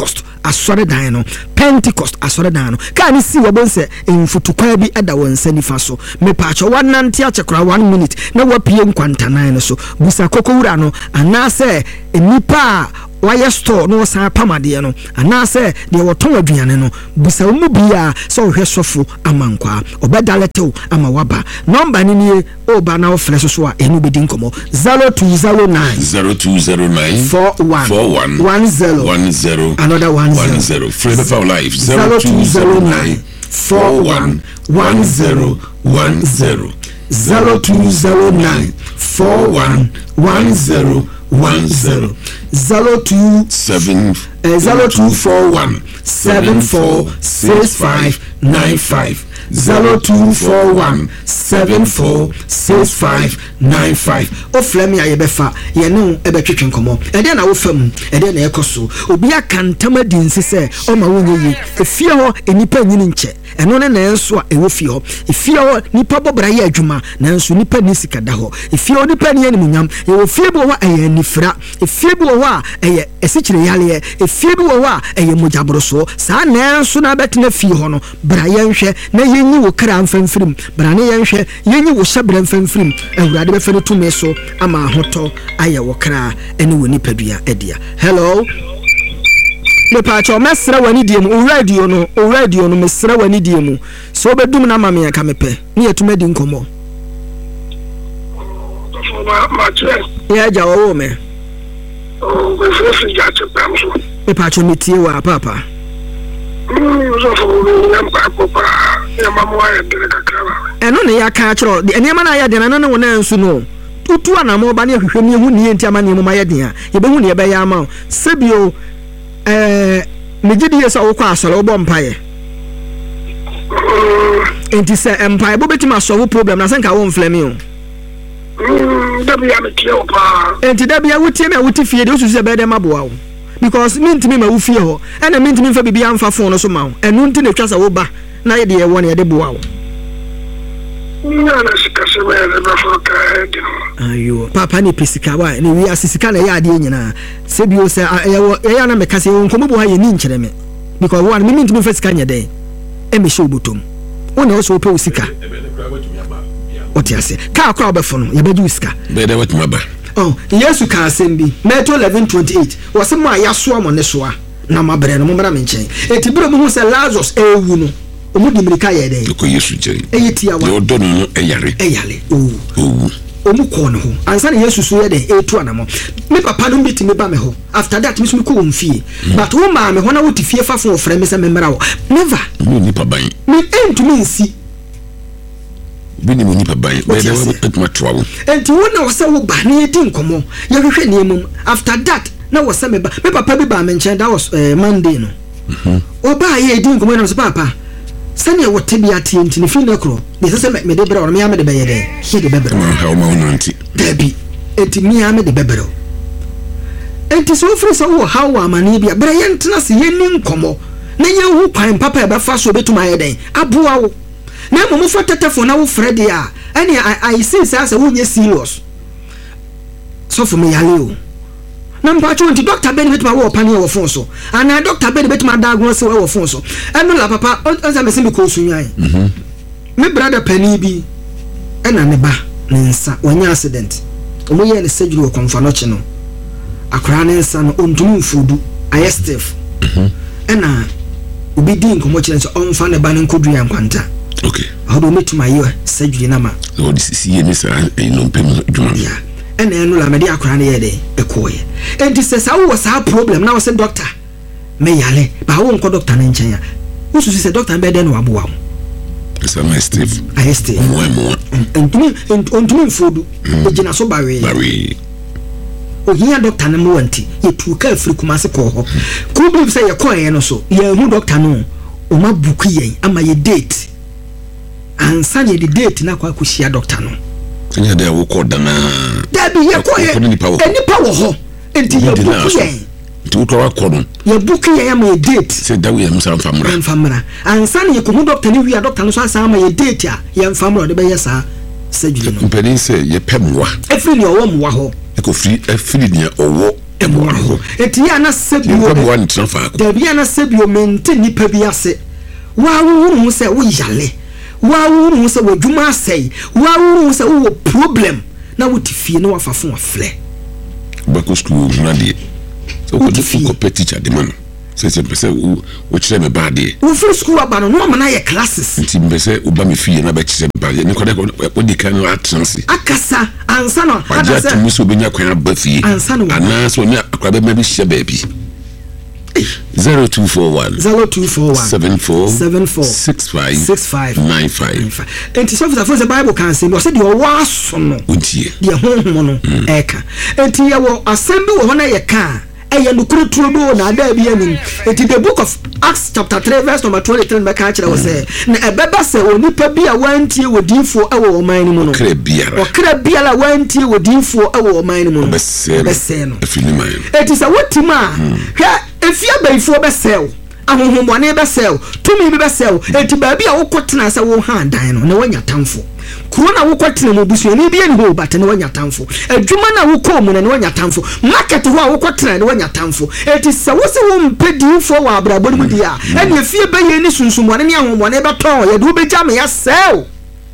asɔre dan no Pentecost asɔre dan no ka ni si wobonse mfutukwa bi ada wonsa nifa so me paacho wanante achekora one minute na wapie nkwantanan no so busa kokowura no anase enipa waya store no san pamade no anase de woton aduane no busa mu bia so hwe sofo amankwa obedaletew ama waba number ni nie oba na ofre so so a enu bedi nkomo zero two zero nine zero two zero nine four one four one one zero one zero another one one zero Freedom for Life zero two zero nine four one one zero one zero zero two zero nine four one one zero one zero zero two seven uh, zero two four one seven four six five nine five zero two four one seven four six five nine five. O flame ya yebefa ye no ebe twetwe nkomo e de na wo fam e de na ekoso obi akantama di nsese o ma wonye yi efie ho enipa nyini nche eno ne na enso a ewo fie ho efie ho nipa bobra ye adwuma na enso nipa ni sika da ho efie ho nipa ni animunyam ye wo fie bo ho eye nifra efie bo ho a eye esikire yale efie bo ho a eye mojabroso sa na enso na betena fie ho no bra ye nhwe na yenyi wo kra mfamfirim bra ne ye nhwe yenyi wo hyebra mfamfirim awurade be fere to me so ama hoto aye wo kra ene wo nipadua edia. Hello me pacho mesra wani diemu o radio no o radio no mesra wani diemu so bedum na mame ka mepe ne yetuma di nkomo ma ma che ya jawo wo me o be fresh ja che pamso me pacho metie wa papa mm so fo mi namba papa ya mama wa ya de ka kra eno ne ya ka chro ene ma na ya de na no na nsu no tutu ana mo ba ne hwehwe mi hu ne enti ama ne mo ma ya de a ye be hu ne ye be ya ama sebio eh megidi yesa wo kwa asole wo bompaye enti se empire bo betima so wo problem na senka wo mflame o mm da bia me tie o pa enti da bia wutie me wuti fie de wo susu be de maboa wo because mintimi ma wo fie ho ena mintimi fa bibia amfa phone no so ma wo enu nti na twasa wo ba na ye de ye wo na ye de boa wo na na sikase me de ba fo ka de ayo papa ni pesika wa ni wi asisika na ya ade nyina se bio se ya ya na mekase nkomo bo ha ye ni nkyere me because one me mintimi fa sika nya de e me show botom wona wo so pe usika otiase ka akwa obefo no ye beju usika be de watuma ba oh yesu ka asembi Matthew eleven twenty-eight wose mo ayaso mo ne soa na mabre no mo mra me nchen etibiro mo hu se Lazarus ewu no omudi mirika ye de ko yesu chen eyetia wa yo do no eyare eyale owu owu omu ko no ho ansa na yesu so ye de etu anamo me papa no biti me ba me ho after that me so me ko mfie but wo ma me ho na wo ti fie fafo ofre me se me mra wo never me ni pa ban me entu me nsi bi ni ni pa ban be de wo etuma twawo enti wo na wo se wo ba na edi nkomo ye hwehwe ne mum after that na wo se me ba me papa bi ba me nchen that was uh, Monday no mhm o ba ye edi nkomo na so papa sani wo tebia tie enti ne fi na kro de se me de bra me ya me de be ye de he de bebra ma ha o ma no nti dabi enti me ya me de bebra enti so firi so wo how amani bia bra ye ntena se ye ni nkomo na ye hu kwan papa e ba fa so betuma ye den aboa wo na mo mo fa tetefo na wo frede a ani I see say say wo nye serious so for me yale o na mpacho nti doctor Ben betuma wo pani wo phone so ana doctor Ben betuma diagnose wo phone so eno la papa on say me sim ko sunyan mhm me brother pani bi ena ne ba ne nsa wanya accident omo ye ne surgery wo konfa no che no akra ne nsa no ontumi mfudu aye stiff mhm ena obi din komo che nso onfa ne ba ne nkodu ya nkwanta okay how do me to my year surgery na ma so this is here me say I no pay djuma yeah ena eno la me de akra ne ye de ekoye enti se sa wo sa problem na wo se doctor me yale ba wo nko doctor na nchen ya wo su se doctor be de no abo wa it's a nice Steve I stay mo mo entumi entumi mfodu ejina so bawe bawe o hiya doctor na mo wanti ye tu ka afiri kuma se ko ho ku bi se ye ko ye no so ye hu doctor no o ma buku yen ama ye date ansa ye the date na kwa kushia doctor no nya de wo ko dana da bi ye ko ye eni pa wo ho enti ye buku yen ti wo to wa ko no ye buku yen ama ye date se da we am sa famra famra ansa ye ko hu doctor ni wi doctor no so asa ama ye date a ye famra de be ye sa surgery no mpeni se ye pemwa efiri ni owo mwa ho e ko free efiri ni owo emu eti ya na sebio dabi ya na sebio mente nipa bi ase wa wo hu se wo yale wa wo hu se wo dwuma asai wa wo hu se wo problem na wo tifie na wafafo wafle bako school na de so ko tifie ko teacher de man se se pese wo kire me ba de wo free school aba no no na ye classes nti mbese oba me fie na ba kire ba de ne ko de ko di kan wa transi akasa ansa no akasa atu muso benya kwan ba fie ansa no ana so ne akwa be ma bi hye ba bi zero two four one zero two four one seven four seven four six five six five nine five. And so for the Bible can say, "Was it your was no? The home no eka." And here we assemble one a car. I am looking through na there be any. It is the book of Acts chapter three verse number twenty-three. My catch I was say. Na ebeba say oni pa bia wantie wodi fo awo oman ni mu no. Okra biara. Okra biara wantie wodi fo awo oman ni mu no. Bese. Bese no. Afini man. It is a wetima. Hwa efia bayfo besel. Ahohombone besel. Tumi bi besel. Enti ba bia wo kotena se wo ha dan no na wanya tamfo. Corona wo kwatena mo busu ni bia ni ho bata na wanya tamfo. Adwuma na wo kɔ mu na wanya tamfo. Market ho a wo kwatena na wanya tamfo. Enti se wo se wo mpedi fo wa abrabɔ mu dia. Ɛne efie bɛyɛ ni sunsumone ne ahohombone bɛtɔn ye de wo begya me ya sell.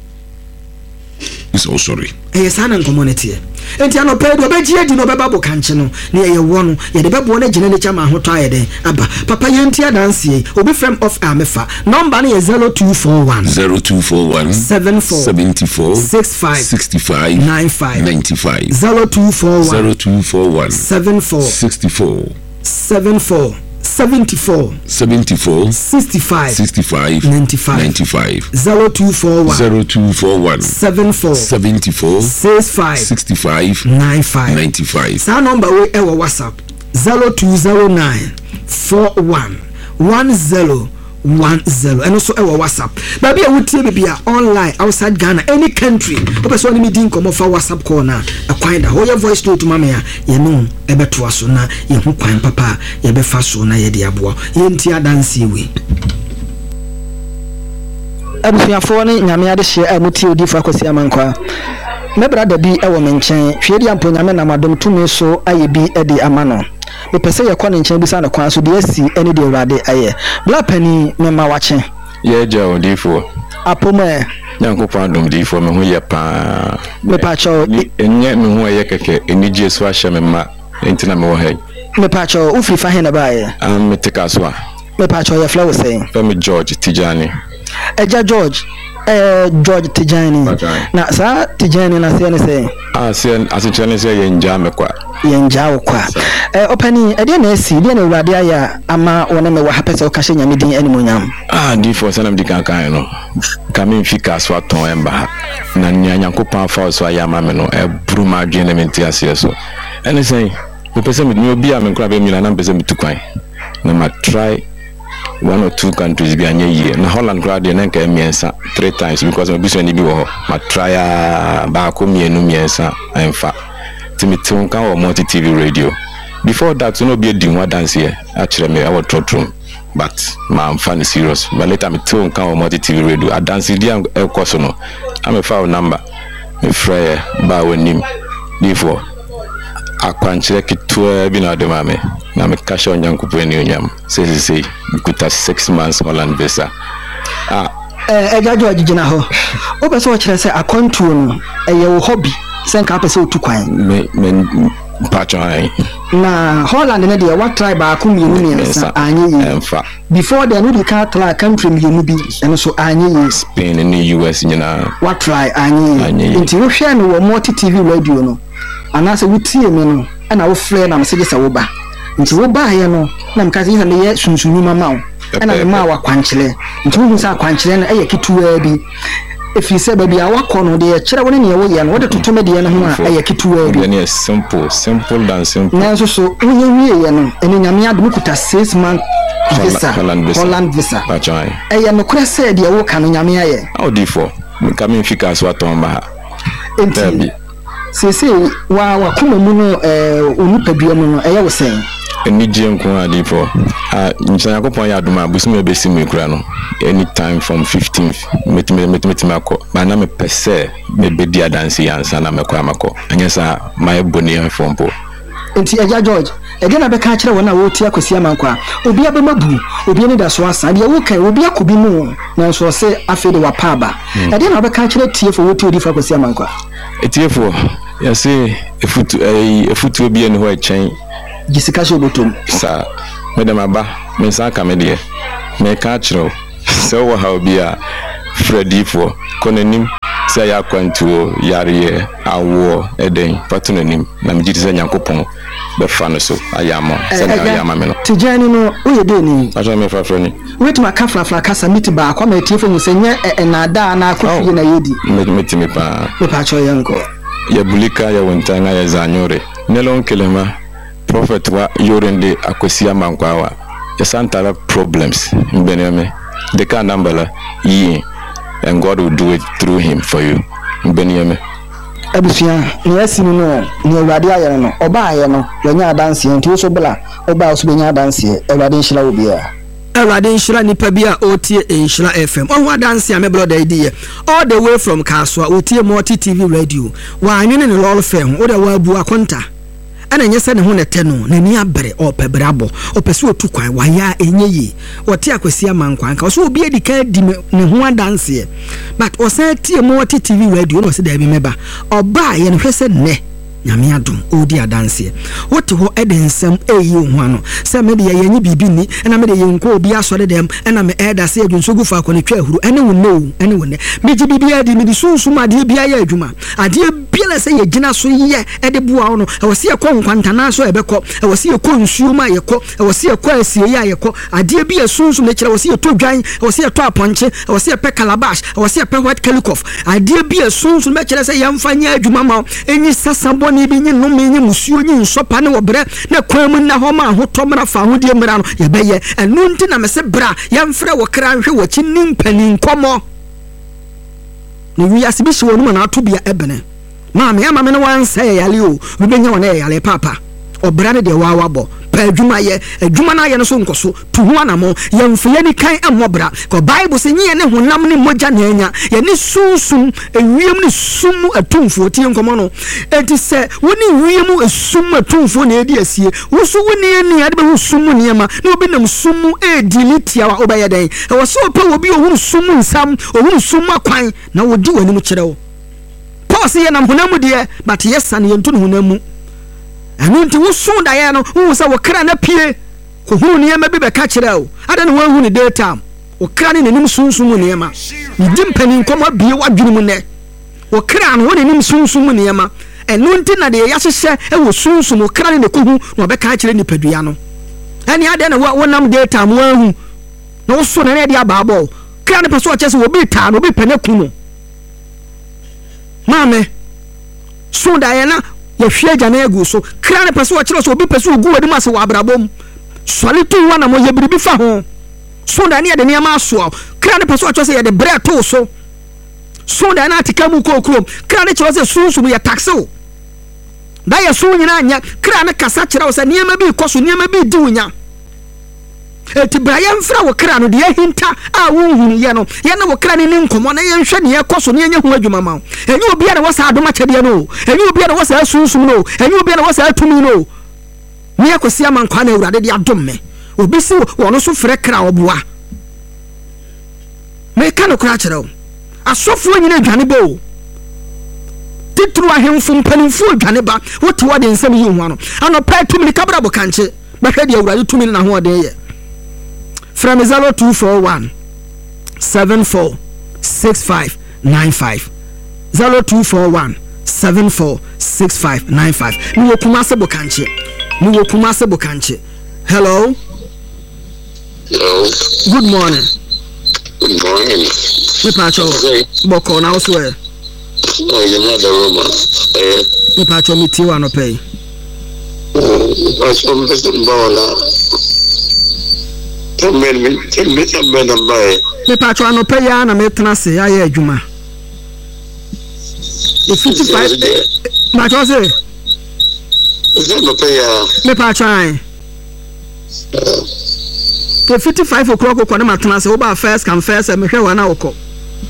Is all sorry. Eh sana community. Enti ano pe do be gie di no be babo kanche no na ye wo no ye de bebo na gine ne chama hoto ayede aba papa ye nti adanse obi frame of amefa number na ye zero two four one zero two four one seven four seven four six five six five nine five nine five zero two four one zero two four one seven four six four seven four seventy-four seventy-four sixty-five sixty-five ninety-five ninety-five zero two four one zero two four one seven four seventy-four sixty-five sixty-five ninety-five ninety-five. Sa number we ewa WhatsApp zero two zero nine four one one zero one zero and also ewa WhatsApp baby a wutie bibia online outside Ghana any country opeso ni meeting come for WhatsApp call na akwan da ho your voice note mama ya ye no ebeto aso na ye ho kwan papa ye be fa so na ye de aboa ye nti adanse we abusuafo ne nyame ade hye a mutie odi fa kwasi amankwa me brada bi ewo me nchen hwedi ampo nyame na madom tumi so aye bi ede amano me pese ye kwa ne nchen bi sa na kwan so de asi ene de urade aye bla pani me ma wache ye ja odifo apoma nyankopon adom difo me ho ye pa me pa cho enye me ho ye keke eni jesu ahye me ma entina me wo he me pa cho ufi fa he na ba ye am me tika so me pa cho ye flow say me George Tijani eja George eh George Tijani na sa Tijani na se ne se ah se asechane se ye nja me kwa ye nja kwa eh opani e de na esi de na urade aya ama wona me wa hapese o kashe nyame din animonyam ah di for sanam di kan kan no kame fika so aton emba na nyanyankopon fa so aya ma me no e bruma adwene me ntia se so ene sei me pese me obi a me nkra be mi na na pese me tukwan na ma try one or two countries be anye ye na Holland grad ye nka miensa three times because my business bi wo ho ma try ba ko mienu miensa emfa timiti nka wo multi T V radio before that no be di nwa dance here actually me I was trotrum but ma am fan serious but later me tell nka wo multi T V radio I dance di am e course no am a file number me frey ba wonim before akwanchire kitua bi na de mame na me kasho nyankopon ni onyam say say say kuta six months Holland visa ah eh eh gajo agigina ho o be so kire say akwantuo no eye wo hobby sen ka pese otukwan me me patron na Holland na de what tribe ba ku mienu ni sa anye yi emfa before the no ka try country mienu bi eno so anye yi Spain and U S nyina what try anye nti wo hwe no wo multi T V radio no anase wutie me no na wo frɛ na message sa wo ba nti wo ba ye no na mkaze yi na ye sunsunyu mama wo na ma wa kwankyele nti wo sa kwankyele na eye kituwa bi efi se ba bia wakɔ no de ye kyerɛ wo ne ne wo ye no wo de totome de ye no ho a eye kituwa bi ne simple simple than simple na so so wo ye wie ye no ene nyame adum kuta six month visa Holland visa patron eye no kura se de wo ka no nyame aye audi for kame fika so atomba enti sese wa wa kuma mu no eh onipa bia mu no eye wo sen eni je nko adi for ah nchanya kopon ya aduma busu me besi mu kura no anytime from fifteenth metime metime akọ ba na me pese me bedi adansi yansa na me kwa makọ anyesa my boni fompo enti eja George ege na beka kire wona wo tia kwasi amankwa obi abemabu obi ni da so asa de wo kan obi akobi mu na so se afede wa paba ege na beka kire tie fo wo tie odi fa kwasi amankwa tie fo ya se efutu efutu obi eni ho echen gisika so botom sa medama ba me sa ka me de me ka kire so wo ha obi a Freddy fo konanim se ya kwantuo yare awo eden patunanim na mjiti se nyankopon be fa no so ayamo se na ayama me no tijani no uye de ni aso me fa froni wetu makafra fra kasa miti ba kwa me tiefo mu se nye na da na akofie na yedi me meti me pa me pa cho yanko ya bulika ya wontanga ya zanyore nelon kelema prophet wa yorende akosia mankwawa ya santara problems mbeneme de ka nambala yi and God will do it through him for you. Beniyame. Abusia, yes no, ni awade aye no, oba aye no, yonya dance nti so bla, oba so benya dance, awade nhira obia. Awade nhira nipa bia otie nhira F M. Onwa dance ya me brother idie. All the way from Kaswa, otie Multi T V radio. Wa anwene ne lol fam, wo da wa bu akonta. Ana nyese ne ho ne te no na ni abere o pebrabo o pese otu kwan wa ya enye yi wote akwasi amankwan ka so obi edika di ne ho adanse but o say tie mo T V radio no se da bi meba oba ye no hwese ne nyame adom odi adanse wote ho edensem eyi ho ano se me de ye yenyi bibi ni na me de ye nko obi asore dem na me eda se adwunsogu fa ko ne twa ahuru ene wo no ene wo ne me ji bibi adi me di sunsum ade bia ye adwuma ade bia se ye gina so ye ede bua no e wo se ye ko nkwantana so e be ko e wo se ye ko nsuo ma ye ko e wo se ye ko asie ye ye ko ade bia sunsum ne kire wo se ye to dwan e wo se ye to aponche e wo se ye pe calabash e wo se ye pe white calikoff ade bia sunsum me kire se ye mfanya adwuma ma enyi sasabo ni bi nyi no me nyi musuo nyi nsopa ne wo bre na kwam na ho ma ahoto mra fa ho die mra no ye beye enu nti na me se bra ye mfre wo kra nhwe wo chi nimpani nkomo ni wi asibi shi wonu na ato bia ebene ma me ama me no wan say yale o bi benya wona yale papa obra ne de wa wabo pa adwuma ye adwuma na ye no so nkoso tu ho anamo ye mfye ni kan amobra ko bible se nyi ne honam ne moja na anya ye ni sunsum ewiem ni sum atumfo tie nkomo no enti se woni wiem esum atumfo na edi asie wo so woni ni ade be sum ni ma na obi nam sum e dilitia wa obaye den e wo so pe obi ohun sum nsam ohun sum akwan na wodi wani mu kire wo pause ye nam honam de but yes an ye ntu honam mu anu nti wo so da ye no wo se wo kra na pie ko hu ne ma bi be ka kire o ada ne wo hu ne data wo kra ne nim sunsun ne ma di mpani nkomo bie wadwene mu ne wo kra no wo ne nim sunsun ne ma enu nti na de ya hyehye e wo sunsun wo kra ne ko hu no be ka kire ni padua no ani ada ne wo nam data mo hu na wo so ne de ababo kra ne peso chese wo bi ta no bi pane ku no mame so da ye na ye hwe gya na egu so kra ne peso kire so obi peso ogu wadi ma se wa abrabom sole tu wa na mo ye biribi fa ho so da ne de ne ma so kra ne peso kire se ye de bre to so so da na atika mu kokrom kra ne kire se sunsun ye taxi o da ye so nyina anya kra ne kasa kire o se ne ma bi koso ne ma bi di unya eti Brian fra wo kra no de hinta a wo hunu ye no ye na wo kra ne nkomo na ye nhwe ne ye koso ne ye hu adwuma ma enye obi a na wo sa adoma chede no enye obi a na wo sa sunsun no enye obi a na wo sa atumi no ne akosi amankwa na awurade de adom me obi si wo no so fre kra oboa me ka no kra kire o asofo nyina adwane ba o titru ahemfo mpanimfo adwane ba wo te wo de nsem yi hu ano anopa tumi ni kabra bo kanche ba hwe de awurade tumi na ho de ye from zero two four one seven four six five nine five zero two four one seven four six five nine five ni wokumase bokanche ni wokumase bokanche hello hello good morning good morning me pacho boko na so e oh you know the Roma eh me pacho mi ti wa no pay pacho me se mbola Temmen me temmen temmen na mai me pacho ano pay ya na me tena se aye adwuma e fifty-five pacho se se no pay ya me pacho ai e fifty-five o'clock ko na matena se wo ba first come first me hwe wa na woko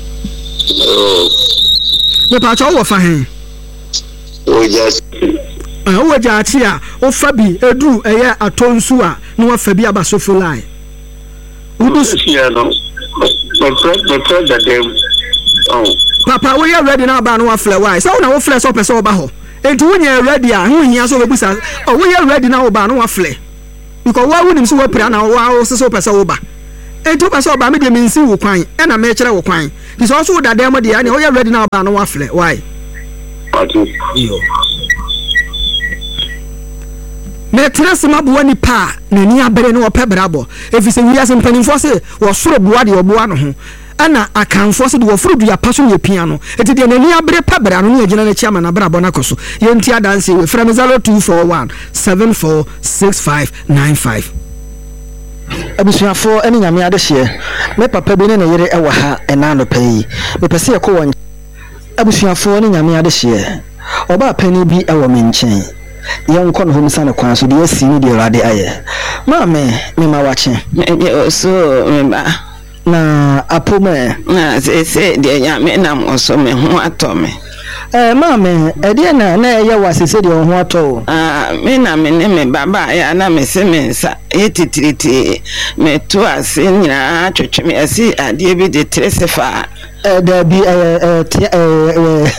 oh me pacho wo fa hen o just ah wo jaachi a o fa bi edu eye atonsu a no wa fa bi aba sofo line udus yeah no the the the dem oh papa we are ready now ba no wa fle why so na wo fle so person oba ho enti wo nya ready a hu hia so we busa oh we are ready now ba no wa fle because wa wunim so we pra na wa so person oba enti person oba me de me nsi wo kwan e na me kire wo kwan this also that dem de na we are ready now ba no wa fle why yo me trust ma bo ni pa na ni abere no pe brabo efi se wiase mpanimfo se wo soro boa de oboa no ho ana akanfo se de wo foro dua paso ye pia no eti de na ni abere pe bra no ne agina na chiama na brabo na koso ye nti adanse we from zero two four one seven four six five nine five abusuafo eni nyame adehye me papa bi ne ne yere ewa ha ena no pai me pese yakọ won abusuafo eni nyame adehye oba pani bi ewa me nchen yan kon ho misa ne kwan so de asi ni de rade aye mame me ma wache so me ba na apome na se se de nyame na mo so me ho atome eh mame e de na na ye wasese de ho ato ah me na me ne me baba ya na me se me nsa etitiriti me to ase nyina twetwe me asi ade bi de tresefa eh da bi eh eh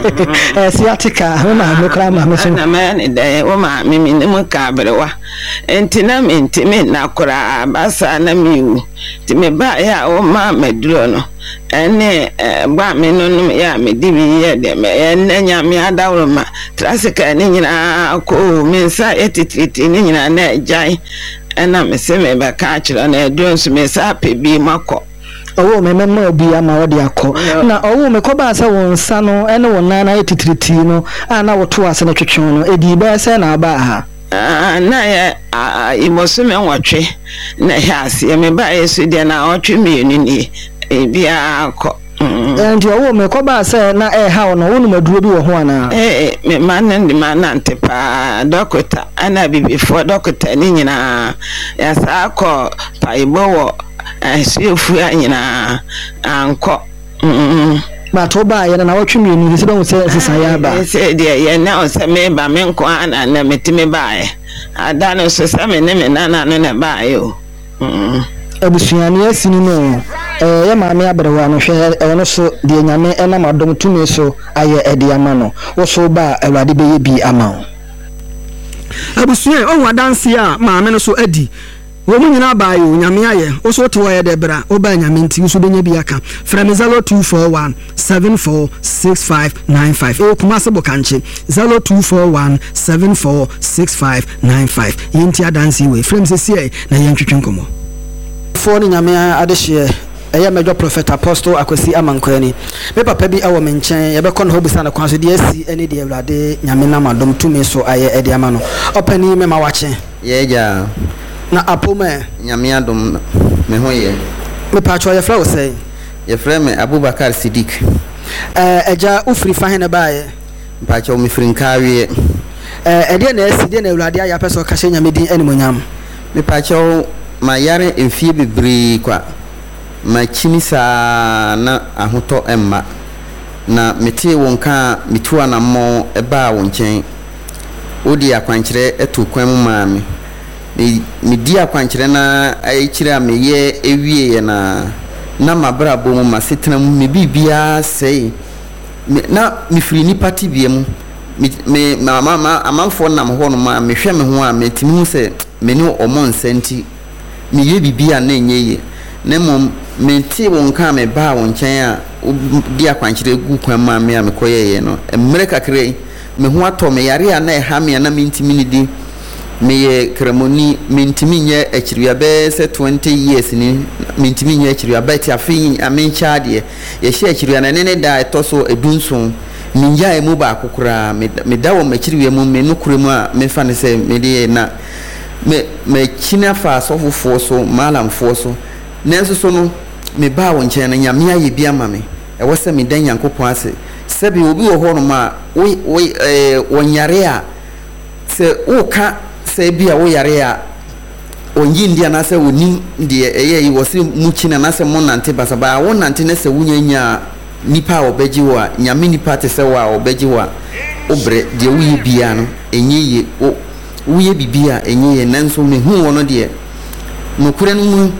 eh siatika ho na me kra ma me so na me ne da wo ma me me ne mu ka brewa enti na me enti me na kora basa na mi ti me ba ya wo ma meduro no ene gba me no no ya me di bi ye de me ene nya me adawro ma trasika ni nyina ko me nsa etitriti ni nyina na jai ena me se me ba ka kira na edun so me sa pe bi mako owo me me no bi ama wo de akọ na owo me ko ba se won nsa no ene won na na etitriti no ana wo to ase na twetwe no edi ba se na ba ha ah na ya imoso me nwatwe na ya ase me ba yesu de na otwe me ni bia akọ and owo me ko ba se na e ha no wonu maduro bi wo ho ana eh me man ndi man antepa doctor ana bibifo doctor ni nyina ya sa akọ paibo wo asiefu anyina anko mm ba to ba ye na watwe mi ni se don se sesa ya ba se de ye na o se me ba me nko ana na metime ba ye ada no so se me ne me na na no na ba ye o mm abusuani asini no eh ya maame abrewa no hwe e no so de nyame e na madom tumi so aye ede ama no wo so ba awade be ye bi ama abusuani o wadanse a maame no so adi wo mu nyina ba yo nyame aye wo so to ye de bra wo ba nyame nti so benya bi aka from zero two four one seven four six five nine five e kuma se bokanche zero two four one seven four six five nine five yenti adanse we from se sie na yentwetwe nkomo fo ni nyame adehye eye mejo prophet apostle akwasi amankwani me papa bi awo me nchen ye be kon ho bisa na kwan so de asi ene de awurade nyame na madom tumi so aye ede ama no opani me ma wache ye ja na apome nyame adom me ho ye me pa cho ye fra wo sei ye fra me Abubakar Siddiq eh eja ufri fa hene baaye pa cho me frin kawie eh ede na asi de na awurade aya peso ka hye nyame din animonyam me pa cho ma yare enfie bebre kwa ma chimisa na ahoto emma na mete wonka mitua na mo eba wo nchen odi akwankyere etu kwan mu maame me di akwankyere na ayikire a meye ewie na na mabra bom ma setena mu me bibia sei na me firi ni party biem me mama mama amanfo na mo ho no ma me hwe me ho a metimi hu se me ni omo nsenti me ye bibia na enyeye na mom me ti wonka me ba won chen a di akwankyere gu kwan ma me a me koyeye no emre kakre me ho ato me yare a na e ha me na me ntimi ni di me ye kremoni me ntimi nye akiriwa be se twenty years ni me ntimi nye akiriwa ba ti afi ame chaade ye hye akiriwa na ne ne da etoso edunson me ya emu ba akokora me da wo makiriwa mu me no kuremu a me fa ne se me de na me me china fa so fofo so malam fo so nenso so no me ba won chen na nyame aye bia ma me e wo se me dan yankopon ase se bi obi wo ho no ma we we eh wonyare a se wo ka se bia wo yare a onyi ndia na se woni de eye yi wo se mu china na se mo nante basa ba wo nante na se wunya nya nipa obeji wa nyame nipa te se wa obeji wa obre de wuye bia no enye o wuye bibia enye nanso me hu wono de no kure no mu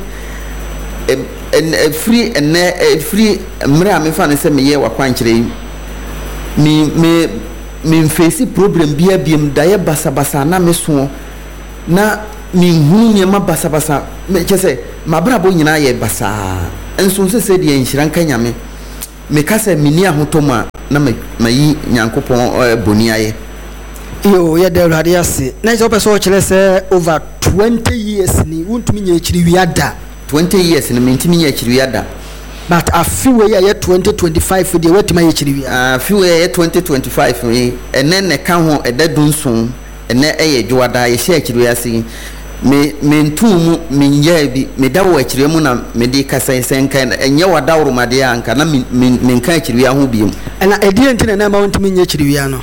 e free ene e free mra me fa ne se me ye wakwankyere mi me me face problem bia biem da ye basa basa na me so na mi hu ne ma basa basa me kese mabrabo nyina ye basa enso se se de enhira nka nyame me kase mini ahotoma na mayi nyankopon boniaye yo ye de urade ase na je opeso kire se over twenty years ni wontumi nya ekiri wiada twenty years ni mentimi nya ekiri wiada but afiwe ye twenty twenty-five de wetima ye ekiri wiada afiwe ye twenty twenty-five we ene ne ka ho edadunsun ene eye dwada ye hye ekiri wiase me mentumu minye bi me dawo ekiri mu na me di kasa senka enye wada urumade anka na me nka ekiri wi aho biom na edie ntine na ma wontumi nya ekiri wi ano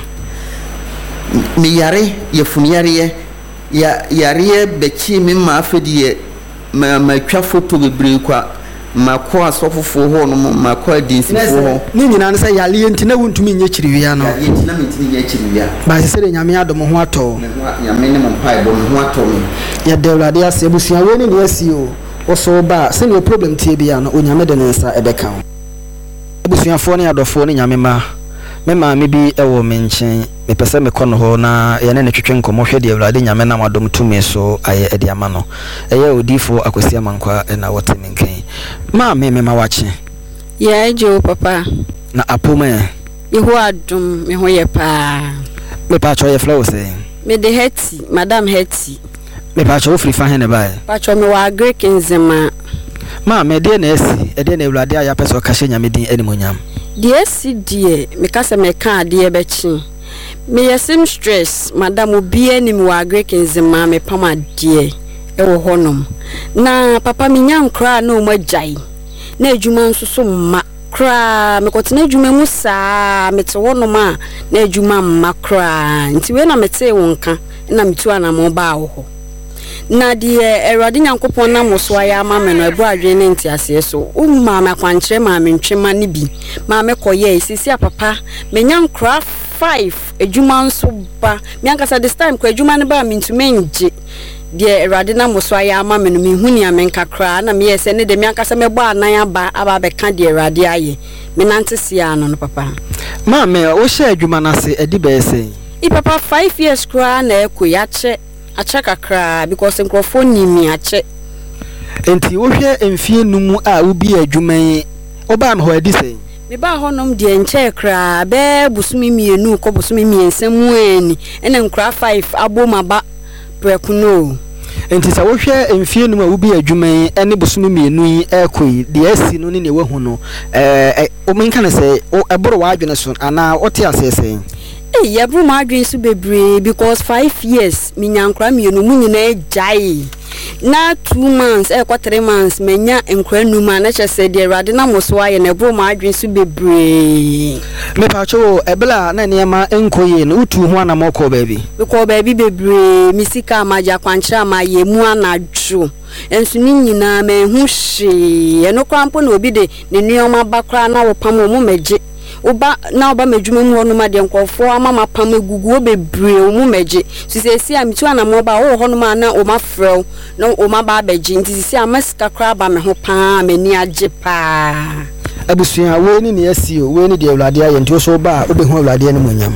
mi yare ye funiyare ya yare bechi mi ma afedie ma ma twa photo bebre kwa ma ko asofofo ho no ma ko adinsifo ho ni nyina na say yale ntine wontumi nya ekiri wi ano ya ntine me ntine nya ekiri wi a ba se se nyame adom ho ato nyame ne mo pai bo ho ato me ya de urade ase ebusia we ni ne asi o oso ba se ne problem tie bia no onyame de ne nsa edeka ho ebusiafo ne adofo ne nyame ma me ma me bi ewo me nchen me pese me kono ho na ye ne ne twetwe nkomo hwe de urade nyame na madom tumi so aye ede ama no eye odifo akosi amankwa na wote me nken ma me me ma wache ye ejo papa na apoma ye ho adum me ho ye pa me pa cho ye flow say me de heti madam heti me pa cho free fa he ne bae pa cho me wa Greek nzema ma me de na esi ede na urade aya pese ka hye nyame din animonyam de esi die me ka se me ka de be chi me yesim stress madam obi anim wa Greek nzema me pama die e wo honom na papa me nya nkra na o magai na adwuma nso so mma kra me kotena adwuma mu saa me te wonom a na adwuma mma kra nti we na me te wonka na me tu ana mo ba wo na die erade nyankopon na mo so aya ma me no ebu adwe ne nti ase so umma ma kwankyere ma me ntwema ne bi ma me koye sisi papa me nya nkra five adwuma nso ba me ankasa this time ko adwuma ne ba me ntume nje de erade na mo so aya ma me no me huni amenka kra na me yese ne de me ankasa me bo anan aba aba be ka de erade aye me nante sia no no papa ma me o hye adwuma na se edi be ese I papa five years kra na ekoyache achaka kra because microphone ni mi ache enti wo hwe emfie numu a ubi adwuman oba me ho adi sei me ba honom de enche kra be busumi mienu ko busumi miensam eni ene nkra five aboma ba prekuno enti sa wo hwe emfie numu a ubi adwuman ene busumi mienu yi ekoi de asi no ne ne wahu no eh o menka ne sei o eboro wa adwene so ana ote asese eh yabru ma adwen so bebre because five years mi nyankra mienu mu nyina ejai na two months eh kwa three months menya enkra numa na chese de rade na moso aye na ebru ma adwen so bebre me pa cho ebla na ne ma enkoye no utu ho ana moko baabi ko baabi bebre misika amaja kwankyra ma ye mu anadwo ensu ni nyina ma hu hye eno kwampo na obi de ne nuoma bakra na wopam mu meje oba na oba medwuma mu hono ma de nkofo amama pam egugu obebre mu meje sisesi amitu ana mo ba wo hono ma na o ma frɛw na o ma ba beji nti sisi amaska kra ba me ho pa mani age pa abusua we ni ne asi o we ni de awlade aye nti o so ba obe hu awlade ne monyam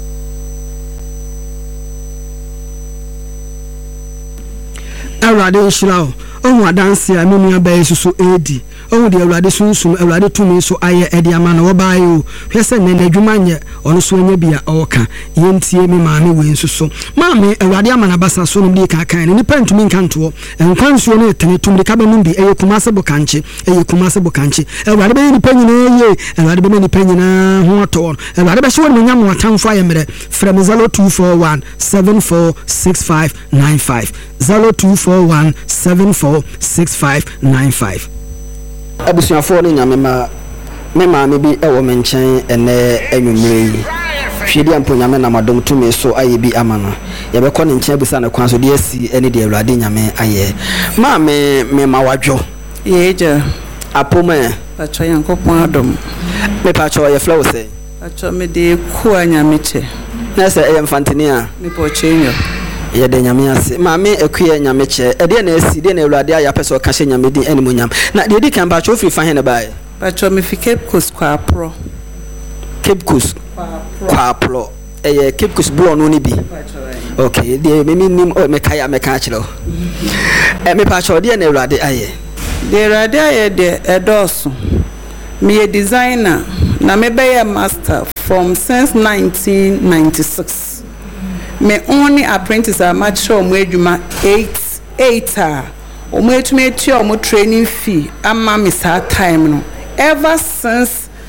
awlade nshirawo ohun adanse a menu abaye susu edi ohun de awlade sunsum awlade tumi so aye edi ama na wo baaye o hwese ne nadwuma nye ono so anya bia oka yentie me maame we nsuso maame awlade ama na basa so no bi ka kan ne nipa ntumi nkanto enkwanso no etene tumde ka benum bi eye kumase bokanche eye kumase bokanche awlade be nipa nyina ye awlade be nipa nyina ho to awlade be hwe no nyam watamfo aye mere from zero two four one seven four six five nine five zero two four one seven four six five nine five abusuafo ne nyame ma me ma me bi ewo me nchen ene anwumre yi hwede ampo nyame na madom tumi so aye bi amano ye be ko ne nchen bisa na kwan so de asi ene de awlade nyame aye ma me me ma wadwo yeja apoma pacho yankopon adom me pacho ye flow say pacho me de ku anyame che na sɛ ɛyɛ mfantini me pɔchenyo yɛ de nyame ase maame akuye nyame kyɛ ɛdeɛ na asi deɛ na awurade ayɛ apɛ sɛ ɔka hyɛ nyame din animonyam na deɛ di kan ba kyɛ ofiri fa he ne bae Pacho me fi Cape Coast kwa pro. Cape Coast kwa pro. Eh Cape Coast blow no ni bi. Okay, dey me nim o me kaya me ka kire o. Eh me pacho dey na Awurade aye. De Awurade aye de edoso. Me a designer na me be a master from since nineteen ninety-six. Me only apprentice a mature mo adwuma eight eight ah. O mo etumi eti o mo training fee ama me sa time no. Ever since